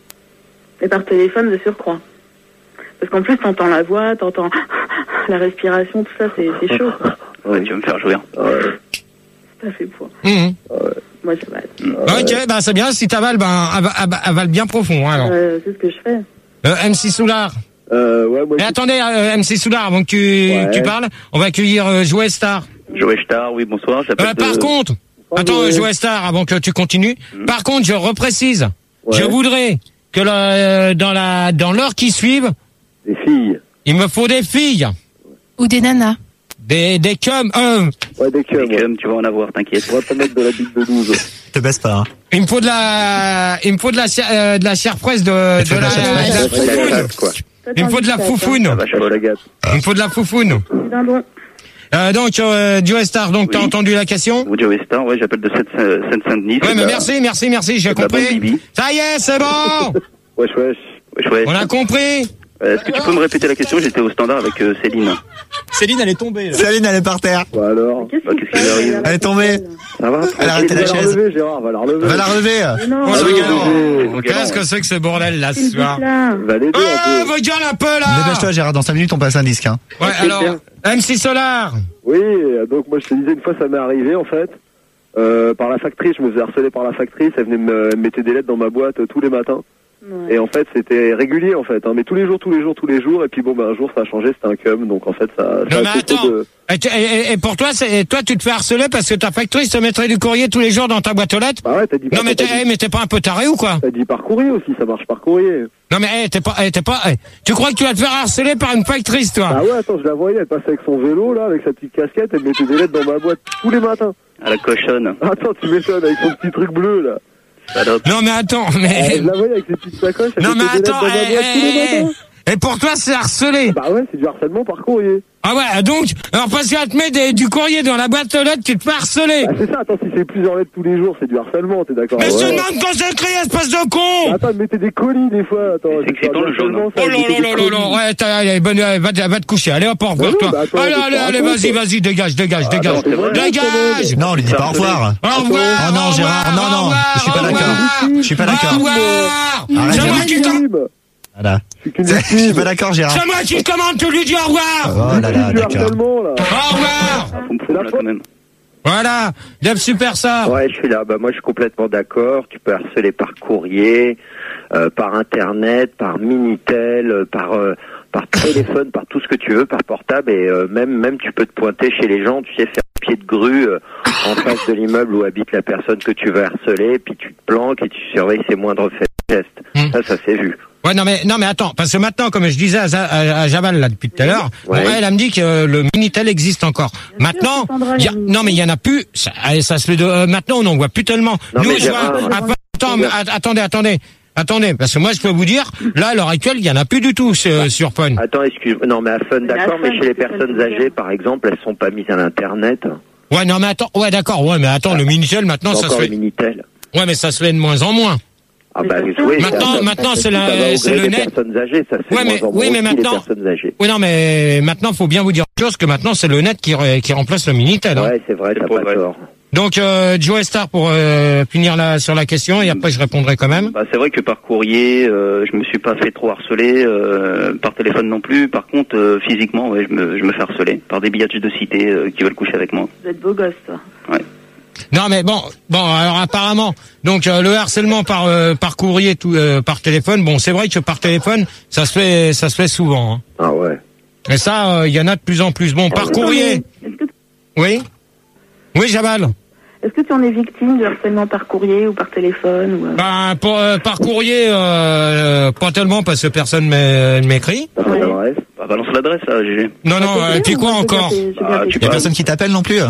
Et par téléphone de surcroît. Parce qu'en plus, t'entends la voix, t'entends la respiration, tout ça, c'est, c'est chaud. Quoi. Ouais, tu vas me faire jouir. C'est pas fait pour. Mmh. Moi, j'avale. Mmh. Ok, bah c'est bien, si t'avales, ben, avale, avale bien profond, hein, alors. Euh, c'est ce que je fais. Euh, M C Soulard. Euh, ouais, moi, Mais je- attendez, euh, M C Soulard, avant que tu, Ouais. tu parles, on va accueillir euh, Joe Star. Joël Star, oui, bonsoir. J'appelle Euh, de- par contre, attends, ouais. euh, Joe Star, avant que tu continues. Mmh. Par contre, je reprécise, Ouais. je voudrais que le, euh, dans la, dans l'heure qui suive, Des filles. il me faut des filles, Ou des nanas. des, des cums, euh, Ouais, des cums. Des ouais. cums, tu vas en avoir, t'inquiète. On va pas mettre de la bite de douze. Te baisse pas. Hein. il me faut de la, il me faut de la, chair- euh, de la chair fraîche de, de, Tu fais de la la, chair de la fraîche. Ouais, la foufoune. chatte, quoi. Il me faut de la foufoune. Ça va, Ouais, la gâte. Il me faut de la foufoune. Du dindon. Euh, donc, euh, Joe Star, donc t'as Oui. entendu la question? Vous, Joël Star, ouais, j'appelle de Seine- euh, Seine-Saint-Denis. Ouais, C'est mais de la- merci, merci, merci, j'ai c'est de la compris. bonne Bibi. Ça y est, c'est bon. Wesh, wesh. Wesh, wesh. On a compris. Euh, Est-ce que tu peux me répéter la question? J'étais au standard avec euh, Céline. Céline, elle est tombée. Là. Céline, elle est par terre. Bah alors. Qu'est-ce Bah, qui qu'est-ce se qui lui passe arrive Elle est tombée. Ça va? Elle a arrêté la Va la chaise. relever, Gérard, va la relever. Va la relever. Mais non, Oh, Ah ce oui, galant. oui, oui. Qu'est-ce que c'est que ce bordel là c'est ce le soir? but là. Va l'aider Oh, un peu. vos gueules un peu là. Dépêche-toi, Gérard. Dans cinq minutes, on passe un disque. Hein. Ouais, Ok, alors, bien. M C Solar. Oui, euh, donc moi je te disais, une fois ça m'est arrivé en fait. Euh, par la factrice, je me faisais harceler par la factrice, elle venait me elle mettait des lettres dans ma boîte euh, tous les matins. Ouais. Et en fait c'était régulier en fait, hein, mais tous les jours, tous les jours, tous les jours, et puis bon ben un jour ça a changé, c'était un cum, donc en fait ça... ça Non a mais fait trop attends. de- Et, tu- et- et pour toi, c'est, toi, tu te fais harceler parce que ta factrice te mettrait du courrier tous les jours dans ta boîte aux lettres. Bah ouais, t'as dit, Non mais t'es, t'as eh, dit, mais t'es pas un peu taré ou quoi? t'as dit par courrier aussi, ça marche par courrier. Non mais eh, t'es pas, eh, t'es pas. Eh, tu crois que tu vas te faire harceler par une factrice, toi? Ah ouais, attends, je la voyais, elle passait avec son vélo là, avec sa petite casquette, elle mettait des lettres dans ma boîte tous les matins. À la cochonne. Attends, tu m'étonnes, avec son petit truc bleu là. Salope. Non mais attends, Euh, mais. je la voyais avec ses petites sacoches, elle Non mais mettait des lettres attends. dans ma eh, boîte tous les eh, matins. eh, Et pour toi, c'est harcelé. Bah ouais, c'est du harcèlement par courrier. Ah ouais, donc, alors parce qu'elle te met des- du courrier dans la boîte aux lettres, tu te fais harceler. Ah, c'est ça, attends, si c'est plusieurs lettres tous les jours, c'est du harcèlement, t'es d'accord? Mais je te Ouais. demande qu'on s'écrit, espèce de con. Attends, mettez des colis des fois, attends. C'est que c'est dans le jaune. harcèlement, ça, Oh là mettez là des là là colis. là, ouais, t'as, allez, bonne, allez, va, te- va te coucher, allez hop, au revoir, Bah toi. oui, bah attends, allez, mais allez, tu allez, racontes, vas-y, toi. vas-y, dégage, dégage, Ah, dégage. non, c'est vrai, Dégage. Non, on lui dit pas au revoir. Au revoir. Oh non, au Gérard, revoir, non, non, au revoir, je suis pas au d'accord. revoir. Je suis pas Au d'accord. revoir. Arrête, C'est moi Gérard. qui commande. Voilà. Je suis qu'une Je suis victime. pas d'accord, Gérard. C'est moi qui commande, tu lui dis au revoir. Oh là là, C'est du d'accord. harcèlement, là. Au revoir. Faut me foutre là quand même. Voilà. Deb Super ça. Ouais, je suis là. Bah, moi, je suis complètement d'accord. Tu peux harceler par courrier, euh, par internet, par minitel, euh, par euh, par téléphone, par tout ce que tu veux, par portable, et euh, même même tu peux te pointer chez les gens. Tu sais, faire pied de grue euh, en face de l'immeuble où habite la personne que tu veux harceler, puis tu te planques et tu surveilles ses moindres faits et gestes. Hmm. Ça, ça s'est vu. Ouais, non mais non mais attends, parce que maintenant, comme je disais à, Za- à, à Javal là depuis tout à l'heure, Ouais. bon, elle, elle me dit que euh, le Minitel existe encore. Maintenant, sûr, Sandra, il y a- le non mais il y en a plus. Ça, allez, ça se fait de, euh, maintenant on n'en voit plus tellement. Non, Nous, mais je vois, Gérard- ah, attends, mais, att- attendez, attendez, attendez, parce que moi je peux vous dire, là à l'heure actuelle, il y en a plus du tout sur, sur Fun. Attends, excuse-moi. Non, mais à Fun, Mais à d'accord, Fun, mais chez les c'est personnes pas âgées, par exemple, elles sont pas mises à l'internet. Ouais, non mais attends, ouais d'accord, ouais mais attends, le Minitel maintenant ça se Encore le fait. minitel. Ouais, mais ça se fait de moins en moins. Ah bah Mais oui. Maintenant- ça- maintenant, ça- c'est ça la- va au c'est gré le des net. personnes âgées, ça se fait Ouais, de mais- moins en moins oui, mais aussi, les maintenant- personnes âgées. Oui, non mais maintenant faut bien vous dire une chose que maintenant c'est le net qui, re- qui remplace le Minitel. Hein. Ouais, c'est vrai, C'est t'as pas pas vrai. tort. Donc euh, Joe Star pour euh, finir la, sur la question et après je répondrai quand même. Bah, c'est vrai que par courrier, euh, je me suis pas fait trop harceler, euh, par téléphone non plus. Par contre, euh, physiquement, ouais, je me, je me fais harceler par des billets de cité euh, qui veulent coucher avec moi. Vous êtes beau gosse, toi. Ouais. Non mais bon, bon alors apparemment, donc euh, le harcèlement par euh, par courrier, tout, euh, par téléphone, bon c'est vrai que par téléphone ça se fait ça se fait souvent. Hein. Ah ouais. Et ça, il y en a de plus en plus. Bon par courrier, Est-ce que, oui, oui Jabal. est-ce que tu en es victime de harcèlement par courrier ou par téléphone ou, euh, Ben pour, euh, par courrier, euh, pas tellement parce que personne m'é- ne m'écrit. T'as pas Ouais. d'adresse. Bah, balance l'adresse, là, G G. Non non, Ah, et puis quoi j'ai bien encore fait- j'ai bien Ah, fait tu Y a ça. personne qui t'appelle non plus?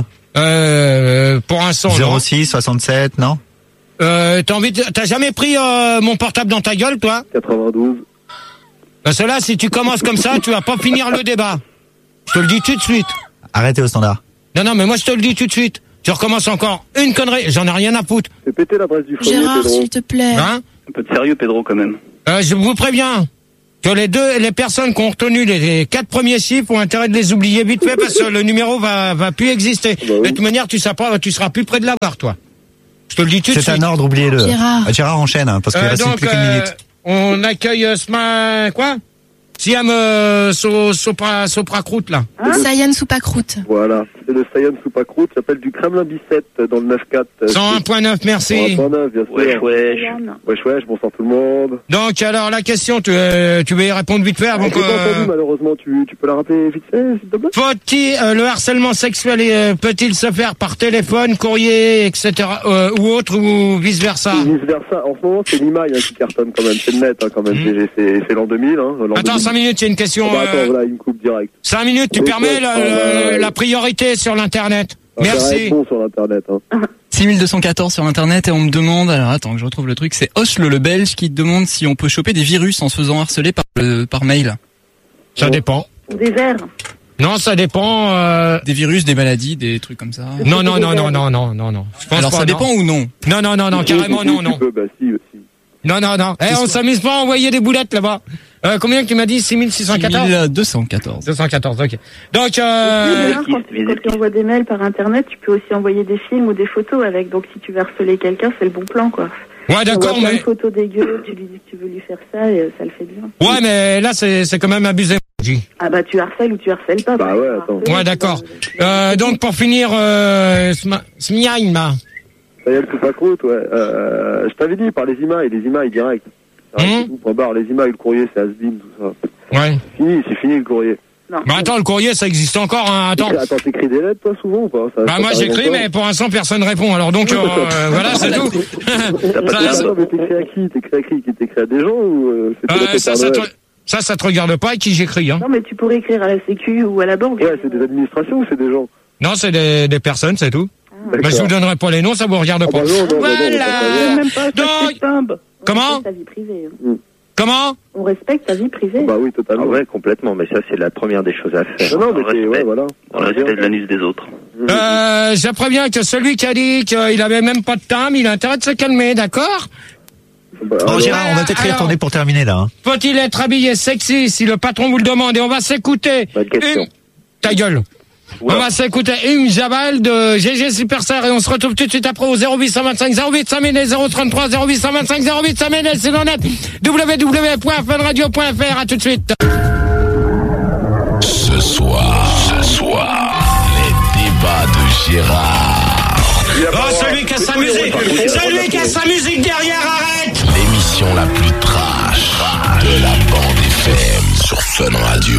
euh, Pour l'instant, non. zéro six soixante-sept, non? Euh, t'as envie de- t'as jamais pris euh, mon portable dans ta gueule, toi? quatre-vingt-douze. Parce que là, si tu commences comme ça, tu vas pas finir le débat. Je te le dis tout de suite. Arrêtez au standard. Non, non, mais moi je te le dis tout de suite. Tu recommences encore une connerie, j'en ai rien à foutre. Fais péter l'adresse du foyer, Gérard, Pedro. s'il te plaît. Hein Un peu de sérieux, Pedro, quand même. euh, Je vous préviens. que les deux, les personnes qui ont retenu les, les quatre premiers chiffres ont intérêt de les oublier vite fait parce que le numéro va, va plus exister. Bah oui. De toute manière, tu seras pas, tu seras plus près de l'avoir, toi. Je te le dis tout de suite. C'est un ordre, oubliez-le. Gérard. Ah, Gérard enchaîne, hein, parce qu'il euh, reste donc, plus qu'une euh, minute. On accueille euh, ce ma... quoi? Siam euh, so, Sopra, Sopra Croûte, là. Hein Sayan Soupacroute. Voilà, c'est le Sayan Soupacroute, ça s'appelle du Kremlin Bicêtre dans le neuf quatre. cent un point neuf, merci. cent un point neuf, bien sûr. Wesh, wesh. Wesh, wesh, bonsoir tout le monde. Donc, alors, la question, tu, euh, tu veux y répondre vite fait avant ah, que... J'ai pas entendu, malheureusement, tu, tu peux la rappeler vite fait, s'il te plaît? Faut-il, euh, le harcèlement sexuel euh, peut-il se faire par téléphone, courrier, et cetera, euh, ou autre, ou vice-versa? Vice-versa. En ce moment, c'est l'Imail hein, qui cartonne quand même, c'est le net hein, quand même, mmh. c'est, c'est l'an deux mille. Hein, l'an Attends, cinq minutes, c'est une question... Oh, bah, attends, euh... voilà, il me coupe direct. cinq minutes, tu oui, permets ouais, la, euh, la, la priorité sur l'Internet. Ah, merci. Bon sur l'Internet. Hein. six mille deux cent quatorze sur Internet et on me demande, alors attends que je retrouve le truc, c'est Osle le Belge qui te demande si on peut choper des virus en se faisant harceler par, le, par mail. Ça dépend. Des vers. Non, ça dépend. Euh... Des virus, des maladies, des trucs comme ça. Non, non, non, non, non, non, non, non. Je pense alors pas, ça non. dépend ou non? Non, non, non, non, carrément non, non. Peux, bah, si, si. Non, non, non. Eh, on s'amuse pas à envoyer des boulettes là-bas. Euh, combien tu m'as dit? six mille six cent quatorze? six mille deux cent quatorze. deux cent quatorze, ok. Donc, euh... Quand, quand tu envoies des mails par Internet, tu peux aussi envoyer des films ou des photos avec. Donc, si tu veux harceler quelqu'un, c'est le bon plan, quoi. Ouais, d'accord, tu mais... une photo dégueu, tu lui dis que tu veux lui faire ça et ça le fait bien. Ouais, mais là, c'est, c'est quand même abusé. Ah bah, tu harcèles ou tu harcèles pas. Bah ouais, attends. Ouais, d'accord. Euh, donc, pour finir, euh, Smiaïma. Ça y est, le Soupacroute, ouais. Euh, je t'avais dit, par les emails, les emails directs. Mmh. Barre, les emails, le courrier, c'est has-been, tout ça. Ouais. C'est fini, c'est fini le courrier. Non. Bah attends, le courrier, ça existe encore, hein, attends. Attends, t'écris des lettres, toi, souvent, ou pas? Ça, bah ça moi, j'écris, mais pour l'instant, personne répond, alors donc, euh, voilà, c'est tout. ça, non, mais t'écris à qui? T'écris à qui? T'écris à des gens, ou, euh, c'est euh, ça, ça, te, ça, ça te regarde pas à qui j'écris, hein. Non, mais tu pourrais écrire à la Sécu ou à la banque. Ouais, c'est des administrations ou c'est des gens? Non, c'est des, des personnes, c'est tout. Ah, bah, je vous donnerai pas les noms, ça vous regarde ah, pas. Bah non, non, voilà. Même pas, donc, comment? Ta vie privée. Mm. Comment? On respecte ta vie privée. Bah oui, totalement. Ah ouais, complètement, mais ça, c'est la première des choses à faire. Non, non, mais c'est, ouais, voilà. Dans le respect de l'anus des autres. Euh, je préviens que celui qui a dit qu'il avait même pas de time, il a intérêt de se calmer, d'accord? Bah, bon, Gérard, on va peut-être y retourner pour terminer, là. Hein. Faut-il être habillé sexy si le patron vous le demande? Et on va s'écouter. Une... Ta gueule. Ouais. On va s'écouter une Jabal de G G Superstar et on se retrouve tout de suite après au zéro huit cent vingt-cinq zéro huit cinq mille zéro trente-trois zéro huit cent vingt-cinq zéro huit cinq mille c'est dans net w w w point fun radio point f r. À tout de suite. Ce soir, ce soir, les débats de Gérard. Oh, celui qui a sa musique, celui qui a sa musique derrière, arrête. L'émission la plus trash de la bande F M sur Fun Radio.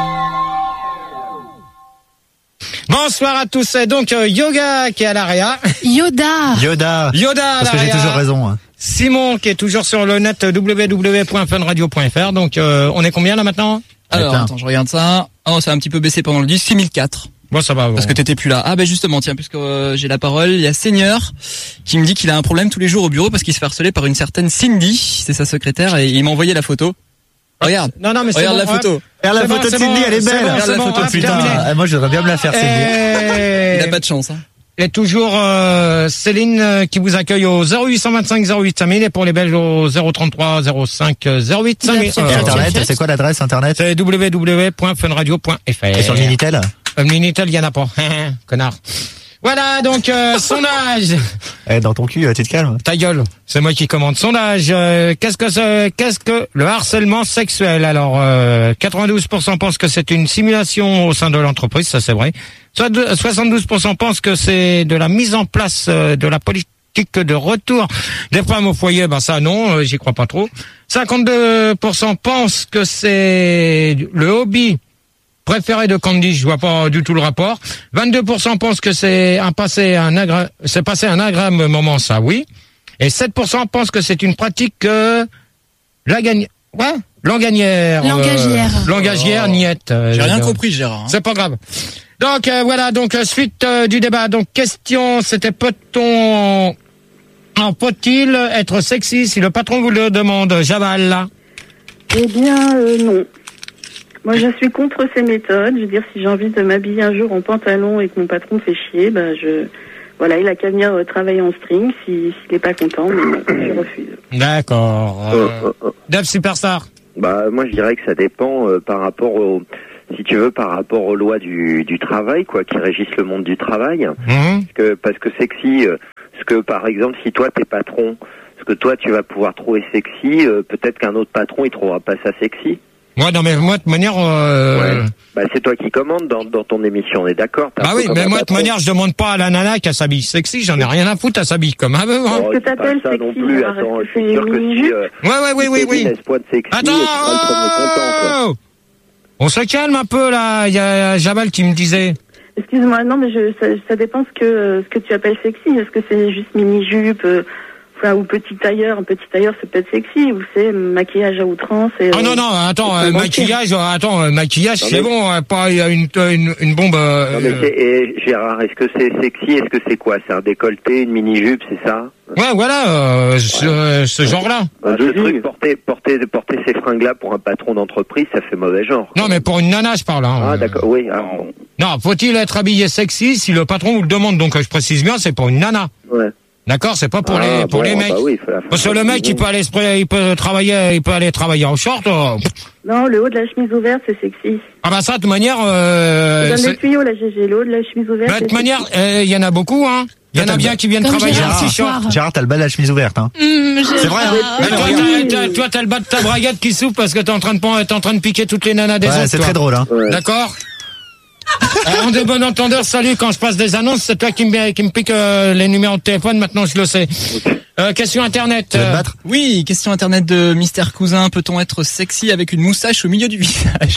Bonsoir à tous. C'est donc euh, Yoga qui est à l'A R E A. Yoda. Yoda. Yoda à Parce que j'ai toujours raison. Hein. Simon qui est toujours sur le net w w w point fun radio point f r. Donc euh, on est combien là maintenant? Alors attends, je regarde ça. Oh, ça a un petit peu baissé pendant le disque, six mille quatre. Bon, ça va. Bon. Parce que t'étais plus là. Ah ben justement, tiens, puisque euh, j'ai la parole, il y a Seigneur qui me dit qu'il a un problème tous les jours au bureau parce qu'il se fait harceler par une certaine Cindy, c'est sa secrétaire, et il m'a envoyé la photo. Regarde. Non, non, mais regarde bon, la photo. Regarde la photo de Cindy, elle est belle. Bon, regarde la bon, photo. hop, Putain, ah, moi je voudrais bien me la faire, Cindy. Et... Il a pas de chance, hein. Et toujours euh, Céline euh, qui vous accueille au zéro huit cent vingt-cinq zéro huit cinq mille et pour les Belges au zéro trente-trois zéro cinq zéro huit cinq mille. Et euh, Internet, c'est quoi l'adresse Internet? C'est w w w point fun radio point f r. Et sur le Minitel? Le Minitel, il y en a pas. Connard. Voilà, donc, euh, sondage. Eh, dans ton cul, tu te calmes. Ta gueule. C'est moi qui commande. Sondage. Euh, qu'est-ce que c'est, qu'est-ce que le harcèlement sexuel? Alors, euh, quatre-vingt-douze pour cent pensent que c'est une simulation au sein de l'entreprise, ça c'est vrai. Soit soixante-douze pour cent pensent que c'est de la mise en place euh, de la politique de retour des femmes au foyer. Ben ça non, euh, j'y crois pas trop. cinquante-deux pour cent pensent que c'est le hobby préféré de Candy, je vois pas du tout le rapport. vingt-deux pour cent pensent que c'est un passé un agra... c'est passé un agréable moment, ça oui. Et sept pour cent pensent que c'est une pratique que la gagne ouais, langagière. Langagière. Euh, langagière, oh. Niette. Euh, J'ai rien donc, compris, Gérard. Hein. C'est pas grave. Donc euh, voilà, donc euh, suite euh, du débat. Donc question, c'était peut-on en peut-il être sexy si le patron vous le demande, Javal là? Eh bien euh, non. Moi, je suis contre ces méthodes. Je veux dire, si j'ai envie de m'habiller un jour en pantalon et que mon patron me fait chier, bah, je, voilà, il a qu'à venir euh, travailler en string si, s'il est pas content, mais non, je refuse. D'accord. Euh, Dev Superstar. Bah moi je dirais que ça dépend euh, par rapport au, si tu veux, par rapport aux lois du, du travail, quoi, qui régissent le monde du travail. Mmh. Parce que parce que sexy, euh, parce que par exemple si toi t'es patron, ce que toi tu vas pouvoir trouver sexy, euh, peut-être qu'un autre patron il trouvera pas ça sexy. Ouais, non, mais moi, de manière... Euh... Ouais. Bah, c'est toi qui commandes dans, dans ton émission, on est d'accord? Bah oui, mais moi, de manière, je demande pas à la nana qu'elle s'habille sexy, j'en ai rien à foutre, elle s'habille comme un bœuf. Est-ce que t'appelles sexy? Non plus, attends, je suis sûr que si... Euh, ouais, ouais, oui, oui, oui. Sexy, attends oh content, on se calme un peu, là, il y a Jabal qui me disait... Excuse-moi, non, mais je, ça, ça dépend ce que, ce que tu appelles sexy. Est-ce que c'est juste mini-jupe euh... Enfin, ou petit tailleur, un petit tailleur, c'est peut-être sexy, ou c'est maquillage à outrance. Et, ah non, non, attends, euh, maquillage, euh, attends, euh, maquillage, c'est mais... bon, euh, pas une, une, une bombe. Euh, non, mais c'est, et, Gérard, est-ce que c'est sexy? Est-ce que c'est quoi? C'est un décolleté, une mini-jupe, c'est ça? Ouais, voilà, euh, ce, euh, ce genre-là. Bah, ce truc, porter, porter, porter ces fringues-là pour un patron d'entreprise, ça fait mauvais genre. Non, mais pour une nana, je parle. Hein, ah, euh... d'accord, oui. Alors... Non, faut-il être habillé sexy si le patron vous le demande? Donc, je précise bien, c'est pour une nana. Ouais. D'accord, c'est pas pour ah, les pour bon, les mecs. Bah oui, parce que le mec, il peut aller il peut travailler, il peut aller travailler en short. Oh. Non, le haut de la chemise ouverte, c'est sexy. Ah bah ça, de manière. Euh, je donne des tuyaux, là, G G. Le haut de la chemise ouverte. Bah, de manière, il euh, y en a beaucoup, hein. Il y en a bien qui viennent Comme travailler Gérard, en short. Gérard, t'as le bas de la chemise ouverte, hein. Mmh, c'est vrai, hein. Mais toi, t'as, t'as, toi, t'as le bas de ta braguette qui souffle parce que t'es en train de t'es en train de piquer toutes les nanas des ouais, autres. C'est toi. très drôle, hein. Ouais. D'accord. En de bon entendeur, salut, quand je passe des annonces, c'est toi qui me, qui me pique euh, les numéros de téléphone, maintenant je le sais. Okay. Euh, question internet. Tu vas te battre ? Oui, question internet de Mister Cousin, peut-on être sexy avec une moustache au milieu du visage?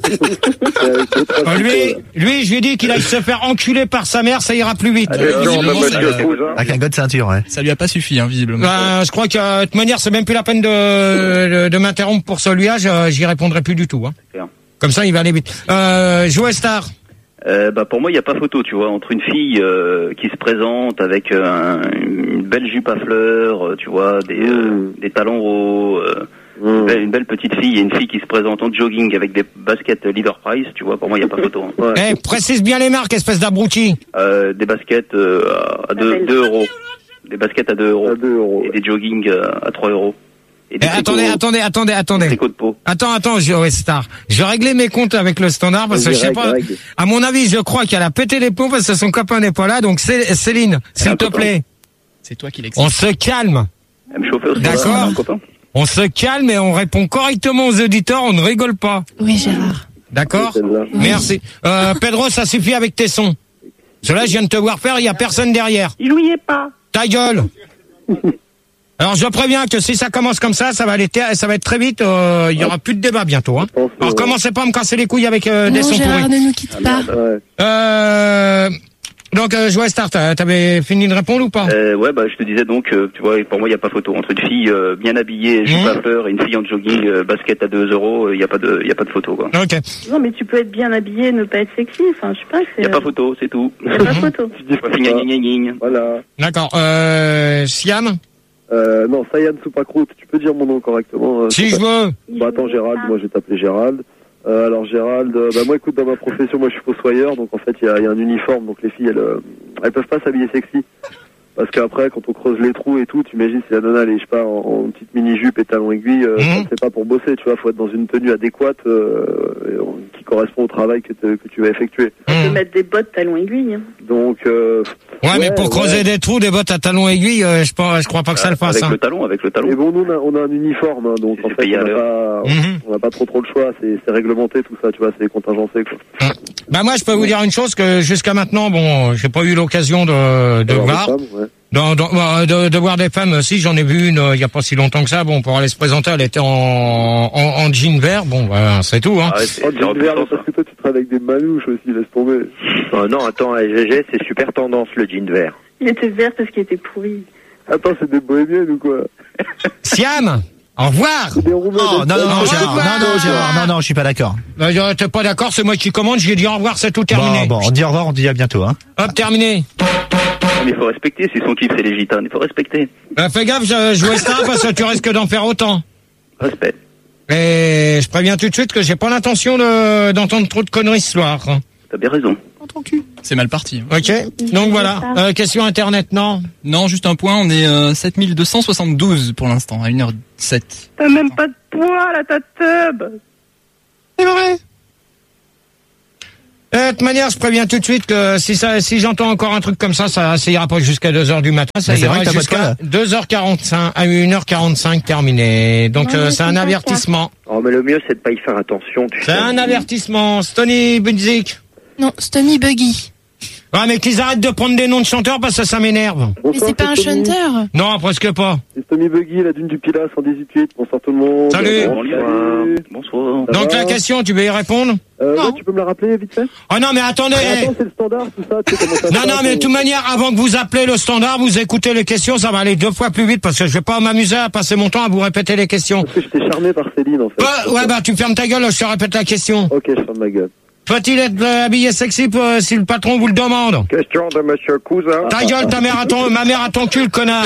euh, lui, lui, je lui ai dit qu'il aille se faire enculer par sa mère, ça ira plus vite. Ah, non, bah, ça, euh, avec un gars de ceinture, ouais. Ça lui a pas suffi, hein, visiblement. Bah, je crois que, de toute manière, c'est même plus la peine de, de, de m'interrompre pour celui-là, j'y répondrai plus du tout, hein. Comme ça, il va aller vite. Euh, Joe Star. Euh, bah pour moi, il n'y a pas photo, tu vois, entre une fille euh, qui se présente avec euh, un, une belle jupe à fleurs, euh, tu vois, des, mmh. euh, des talons hauts, euh, mmh. une, belle, une belle petite fille et une fille qui se présente en jogging avec des baskets Leader Price, tu vois, pour moi, il n'y a pas photo. Hein. Ouais. Hey, précise bien les marques, espèce d'abruti. Euh, des baskets euh, à deux euros. Des baskets à deux euros. À deux euros. Et des jogging euh, à trois euros. Eh, attendez, attendez, attendez, attendez. Attends, attends, je, ouais, Star. Je réglais mes comptes avec le standard parce que je sais pas. À mon avis, je crois qu'elle a pété les plombs parce que son copain n'est pas là. Donc, Céline, s'il te plaît. C'est toi qui l'explique. On se calme. D'accord. On se calme et on répond correctement aux auditeurs. On ne rigole pas. Oui, Gérard. D'accord. Merci. Euh, Pedro, ça suffit avec tes sons. Cela, je viens de te voir faire. Il y a personne derrière. Il n'y est pas. Ta gueule. Alors je préviens que si ça commence comme ça, ça va aller, ça va être très vite. Il euh, y aura plus de débat bientôt. Hein. Alors commencez pas à me casser les couilles avec euh, des sons pourris. Non, Gérard, ne nous quitte pas. Euh, donc euh, Joël Star, t'avais fini de répondre ou pas? euh, Ouais, bah je te disais donc, euh, tu vois, pour moi il y a pas photo entre une fille euh, bien habillée, jupe à fleurs, et une fille en jogging, euh, basket à deux euros. Il euh, y a pas de, il y a pas de photo quoi. Ok. Non, mais tu peux être bien habillé, et ne pas être sexy. Enfin, je sais pas. Il y a pas photo, c'est tout. Il y a pas photo. Voilà. D'accord. Euh, Siam. Euh, non, Sayan Soupacroute, tu peux dire mon nom correctement. Euh, si je veux. Bah attends, Gérald, moi je vais t'appeler Gérald. Euh, alors Gérald, euh, bah moi écoute, dans ma profession, moi je suis fossoyeur, donc en fait il y a, y a un uniforme, donc les filles elles, euh, elles peuvent pas s'habiller sexy. Parce qu'après, quand on creuse les trous et tout, tu imagines si la nana elle est, je sais pas, en, en petite mini-jupe et talons aiguilles, euh, mmh. c'est pas pour bosser, tu vois, faut être dans une tenue adéquate euh, qui correspond au travail que, te, que tu vas effectuer. On mmh. peut mettre des bottes talons aiguilles. Hein. Donc, euh, ouais, ouais, mais pour ouais. creuser des trous, des bottes à talons aiguilles, euh, je, pense, je crois pas que ça le fasse. Avec hein. le talon, avec le talon. Et bon, nous on a, on a un uniforme, hein, donc en fait on n'a pas, mmh. on a pas trop trop le choix, c'est, c'est réglementé tout ça, tu vois, c'est contingencé quoi. Mmh. Bah moi je peux vous dire une chose que jusqu'à maintenant, bon, j'ai pas eu l'occasion de, de voir. Femmes, ouais. Dans, dans, de, de voir des femmes, si j'en ai vu une il y a pas si longtemps que ça, bon pour aller se présenter, elle était en, en, en jean vert, bon voilà, c'est tout hein. Ah ouais, c'est, oh, jean vert, parce que toi tu travailles avec des manouches aussi, laisse tomber. Oh, non, attends, à G G c'est super tendance le jean vert. Il était vert parce qu'il était pourri. Attends, c'est des bohémiennes ou quoi? Siam, au revoir. C'est des Roumains. Oh, non, non, non, Gérard, non, non, Gérard, non, non, je suis pas d'accord. Bah, t'es pas d'accord, c'est moi qui commande, j'ai dit au revoir, c'est tout terminé. Bon, bon, on dit au revoir, on dit à bientôt, hein. Hop, terminé. Mais il faut respecter, si son kiff c'est les gitanes, il faut respecter. Bah, fais gaffe, je jouais ça parce que tu risques d'en faire autant. Respect. Et je préviens tout de suite que j'ai pas l'intention de, d'entendre trop de conneries ce soir. T'as bien raison. C'est mal parti. Ok. Donc voilà. Euh, question internet, non? Non, juste un point. On est euh, sept mille deux cent soixante-douze pour l'instant, à une heure sept. T'as même pas de poids, là, ta teub. C'est vrai. De toute manière, je préviens tout de suite que si ça, si j'entends encore un truc comme ça, ça, ça ira pas jusqu'à deux heures du matin, ça Mais c'est ira vrai que t'as pas de jusqu'à deux heures quarante-cinq, à une heure quarante-cinq terminé. Donc, Non, euh, mais c'est c'est un pas avertissement. Oh, mais le mieux, c'est de pas y faire attention, tu C'est sais. un avertissement. Stony Bunzik. Non, Stommy Buggy. Ouais, mais qu'ils arrêtent de prendre des noms de chanteurs parce que ça m'énerve. Mais c'est pas un chanteur. Non, presque pas. C'est Tommy Buggy, la dune du Pilat, cent dix-huit huit. Bonsoir tout le monde. Salut. Bonsoir. Bonsoir. Ça Donc va la question, tu veux y répondre? Euh, ouais, tu peux me la rappeler vite fait? Oh non, mais attendez. Ah, attends, c'est le standard, tout ça, tu sais comment ça se Non, non, passe, mais de on- toute manière, avant que vous appelez le standard, vous écoutez les questions, ça va aller deux fois plus vite parce que je vais pas m'amuser à passer mon temps à vous répéter les questions. Parce que j'étais charmé par Céline, en fait. Ouais, ouais, bah tu fermes ta gueule, je te répète la question. Ok, je ferme ma gueule. Faut-il être euh, habillé sexy pour, euh, si le patron vous le demande? Question de Monsieur Cousin. Ta gueule, ta mère à ton, ma mère à ton cul, le connard.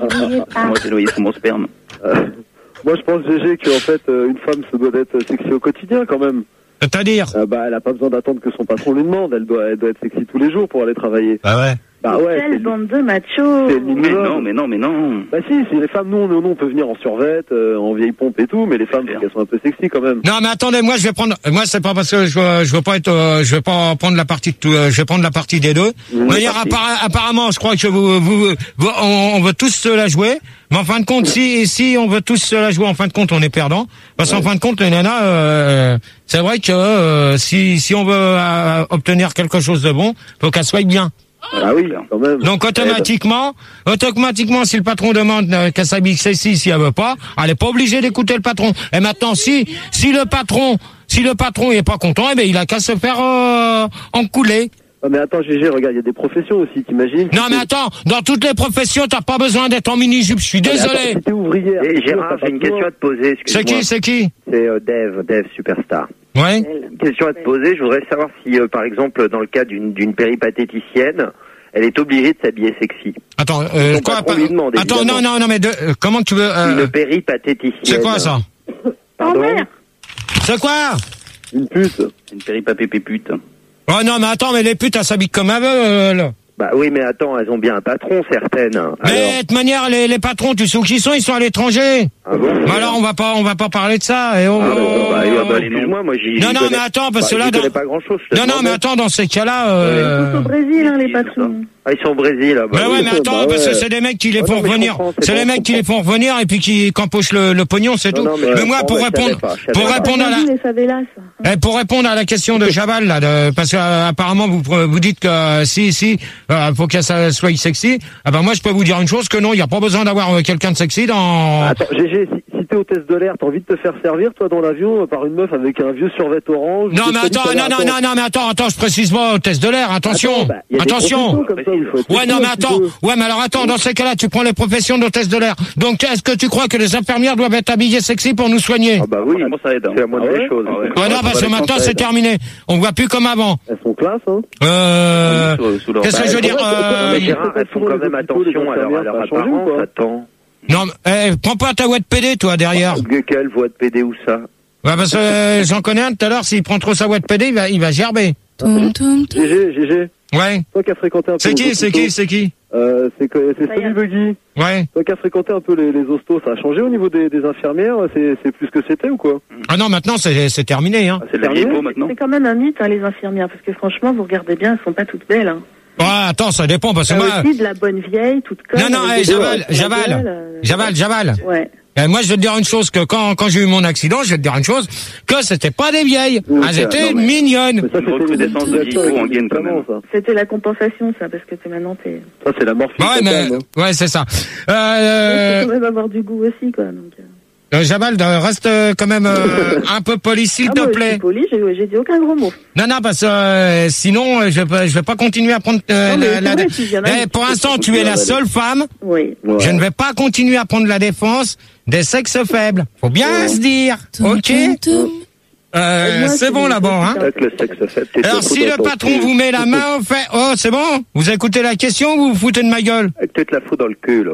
Moi, j'ai noyé sous mon sperme. Euh, moi, je pense, G G, qu'en fait, euh, une femme se doit d'être sexy au quotidien, quand même. C'est-à-dire? Euh, bah, elle a pas besoin d'attendre que son patron lui demande. Elle doit, elle doit être sexy tous les jours pour aller travailler. Ah ouais. Bah ouais. Quelle c'est- bande de machos. c'est le Mais minimum. non, mais non, mais non. Bah si, si les femmes, nous, nous, nous, on peut venir en survette, euh, en vieille pompe et tout, mais les femmes, faut qu'elles sont un peu sexy quand même. Non, mais attendez, moi je vais prendre. Moi c'est pas parce que je veux, je veux pas être, euh, je veux pas prendre la partie de tout. euh, je vais prendre la partie des deux. Mmh, D'ailleurs, parti. appara- apparemment, je crois que vous, vous, vous- on, on veut tous se la jouer. Mais en fin de compte, si, si on veut tous se la jouer, en fin de compte, on est perdant. Parce qu'en fin de compte, les nanas, euh, c'est vrai que euh, si, si on veut euh, obtenir quelque chose de bon, faut qu'elle soit bien. Ah oui, quand même. Donc automatiquement, automatiquement, si le patron demande euh, qu'elle s'habille sexy, si elle veut pas, elle est pas obligée d'écouter le patron. Et maintenant, si si le patron, si le patron est pas content, eh ben il a qu'à se faire euh, encouler. Ah, mais attends, G G, regarde, il y a des professions aussi, t'imagines? Non mais attends, dans toutes les professions, t'as pas besoin d'être en mini-jupe. Je suis Mais attends, désolé. si t'es ouvrière. Et c'est sûr, Gérard, t'as pas j'ai une besoin. question à te poser. C'est excuse-moi. qui, c'est qui? C'est euh, Dave, Dave Superstar. Ouais. Une question à te poser. Je voudrais savoir si, euh, par exemple, dans le cas d'une d'une péripatéticienne, elle est obligée de s'habiller sexy. Attends, euh, Son quoi patron pas- lui demande, Attends, non, évidemment. non, non, mais de, euh, comment tu veux euh, Une péripatéticienne. C'est quoi ça? Pardon? C'est quoi? Une pute. Une péripapépé pute. Oh non, mais attends, mais les putes, elles s'habillent comme elles veulent. Bah oui, mais attends, elles ont bien un patron, certaines. Alors, Mais de toute manière, les, les patrons, tu sais où qu'ils sont? Ils sont à l'étranger. ah bon? Mais alors, on va pas, on va pas parler de ça. Et oh, Ah, bah, bah, oh, bah, bah, oh. excuse-moi, moi j'y Non, j'y non, connais- mais attends, parce que bah, là, j'y dans- connais pas grand-chose. je te Non, non, demandais. mais attends, dans ces cas-là, euh... Ils sont au Brésil, hein, les patrons. Ah, ils sont au Brésil, là. Bah ouais, mais attends, bah parce que ouais. c'est des mecs qui les Ah font non, mais je revenir. comprends, c'est C'est bon, les je mecs qui les font revenir et puis qui campochent le, le pognon, c'est Non, tout. non, mais mais je moi, comprends, pour ouais, je savais répondre, pas, je savais pour pas. répondre à la, Les favelas. eh, pour répondre à la question de Jabal, là, de, parce que euh, apparemment vous vous dites que euh, si si, euh, faut qu'elle ça soit sexy. Ah ben moi je peux vous dire une chose que non, il y a pas besoin d'avoir euh, quelqu'un de sexy dans. Attends, G G, si, si t'es hôtesse de l'air, t'as envie de te faire servir, toi, dans l'avion, euh, par une meuf avec un vieux survêt orange? Non je mais te dis, attends, ça non va, non attends. non non mais attends attends, je précise pas test de l'air, attention, Attends, bah, y a des attention. professions comme ça où il faut être Ouais sexy non mais un petit attends, peu. ouais mais alors attends, dans ces cas-là, tu prends les professions d'hôtesse de l'air. Donc est-ce que tu crois que les infirmières doivent être habillées sexy pour nous soigner? Ah bah oui, Franchement, ça aide. hein. c'est la moindre Ah ouais des choses. Ah ouais. Ouais non parce que maintenant c'est terminé. On voit plus comme avant. Elles sont classe, hein. Euh, Sous- sous leur- qu'est-ce que je veux dire ouais, euh, Mais Gérard, elles font quand même attention à leur, à leur Ça a changé ou apparence, pas attends. Non, mais, eh, prends pas ta voix de P D, toi, derrière. Quelle voix de P D ou ça? Ouais, parce que euh, j'en connais un tout à l'heure, s'il prend trop sa voix de P D, il va, il va gerber. Toum, toum, toum. G G, G G, Ouais. toi qui as fréquenté un peu C'est les qui, c'est hôpitaux, qui, c'est qui? euh, C'est que- c'est Ça y est. Sony Buggy. Ouais. Toi qui as fréquenté un peu les, les hostos, ça a changé au niveau des, des infirmières? C'est c'est plus que c'était ou quoi? Ah non, maintenant, c'est, c'est terminé, hein. Ah, c'est de la Terminé. lipo maintenant. C'est quand même un mythe, hein, les infirmières, parce que franchement, vous regardez bien, elles sont pas toutes belles. Hein. Ouais, attends, ça dépend, parce que Ah, moi... aussi de la bonne vieille, toute conne. Non, non, avec hey, des Javal, doigts sur la Javal, gueule, euh, Javal, Javal. Ouais. Eh, moi, je vais te dire une chose, que quand, quand j'ai eu mon accident, je vais te dire une chose, que c'était pas des vieilles. Oui, Elles ça, étaient non, mais- mignonnes. Mais ça, Une recrudescence de lipo en gaine, quand même. Ça, C'était la compensation, ça, parce que t'es maintenant, t'es. ça c'est la morphine. Ouais, mais, totale, hein. ouais, c'est ça. Il Euh, faut quand même avoir du goût aussi, quoi. Donc, euh. euh, Javal, euh, reste euh, quand même euh, un peu poli, s'il Ah, te moi, je plaît. suis polie, j'ai j'ai dit aucun gros mot. Non, non, parce que euh, sinon, euh, je vais, je vais pas continuer à prendre euh, Non, mais la, c'est la- vrai, tu viens Eh, là, pour tu- l'instant, tu- tu es la tu- seule femme. Oui. Ouais. Je ne vais pas continuer à prendre la défense des sexes faibles. Faut bien se dire. Toum, Ok. toum, toum. Euh, Moi, c'est c'est bon des- là-bas, hein. Avec le sexe fait, t'es Alors, trop si le dans ton patron cul. vous met la main au fait, oh, c'est bon. Vous écoutez la question ou vous vous foutez de ma gueule? Avec peut-être la faute dans le cul, là.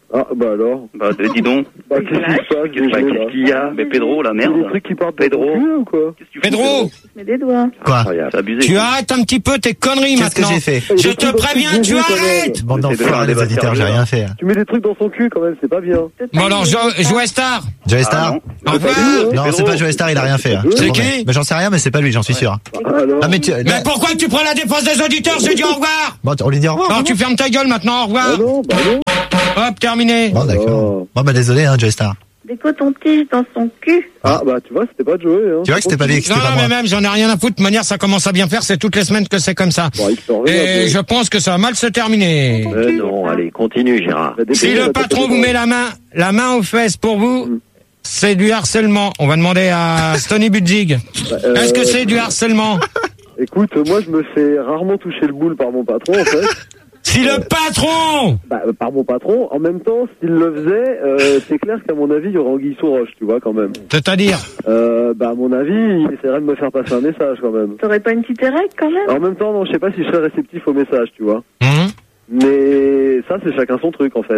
Ah, bah alors. Bah, euh, dis donc. Bah, qu'est-ce qui se passe, Qu'est-ce Gégé, là qu'est-ce qu'il y a? Mais Pedro, la merde. Des trucs qui partent Pedro. de ton cul, ou quoi? Pedro, Je mets des doigts. Quoi? C'est abusé. tu arrêtes un petit peu tes conneries Qu'est-ce que maintenant. j'ai fait? Je te préviens, tu arrêtes. Bande J'essaie de faire d'enfoirés, un les débat auditeurs, j'ai sérieux, rien fait. Tu mets des trucs dans son cul, quand même, c'est pas bien. Bon alors, Jo- Joe Star. Joey Ah, Star? non. Au revoir. Non, c'est pas Joey Star, il a rien fait. hein. C'est Bon, qui mais- Mais j'en sais rien, mais c'est pas lui, j'en suis sûr. Alors. Ah, mais tu. Mais pourquoi tu prends la défense des auditeurs? J'ai dit au revoir. Bon, on lui dit au revoir. Non, tu fermes ta gueule maintenant, au revoir. Ah non, bah non. Hop, terminé. Bon, d'accord. Bon, bah, désolé, hein, Joey Star. Des cotons-tiges dans son cul. Ah, bah, tu vois, c'était pas Joey, hein. Tu vois que c'était pas lui, que Non, c'était pas non, mais moi. même, j'en ai rien à foutre. De toute manière, ça commence à bien faire. C'est toutes les semaines que c'est comme ça. Bon, il sort rien, Et Joey. je pense que ça va mal se terminer. Euh, non, allez, continue, Gérard. La Si dépêche, le la patron tête vous de- met la main, la main aux fesses pour vous, c'est du harcèlement. On va demander à Stony Budzik. Euh, Est-ce que c'est du harcèlement? Écoute, moi, je me fais rarement toucher le boule par mon patron, en fait. Si le patron! Bah, euh, par mon patron. En même temps, s'il le faisait, euh, c'est clair qu'à mon avis, il y aurait anguille sous roche, tu vois, quand même. C'est-à-dire? Euh, bah, à mon avis, il essaierait de me faire passer un message, quand même. T'aurais pas une petite érec quand même? En même temps, non, je sais pas si je serais réceptif au message, tu vois. Hum Mais ça, c'est chacun son truc, en fait.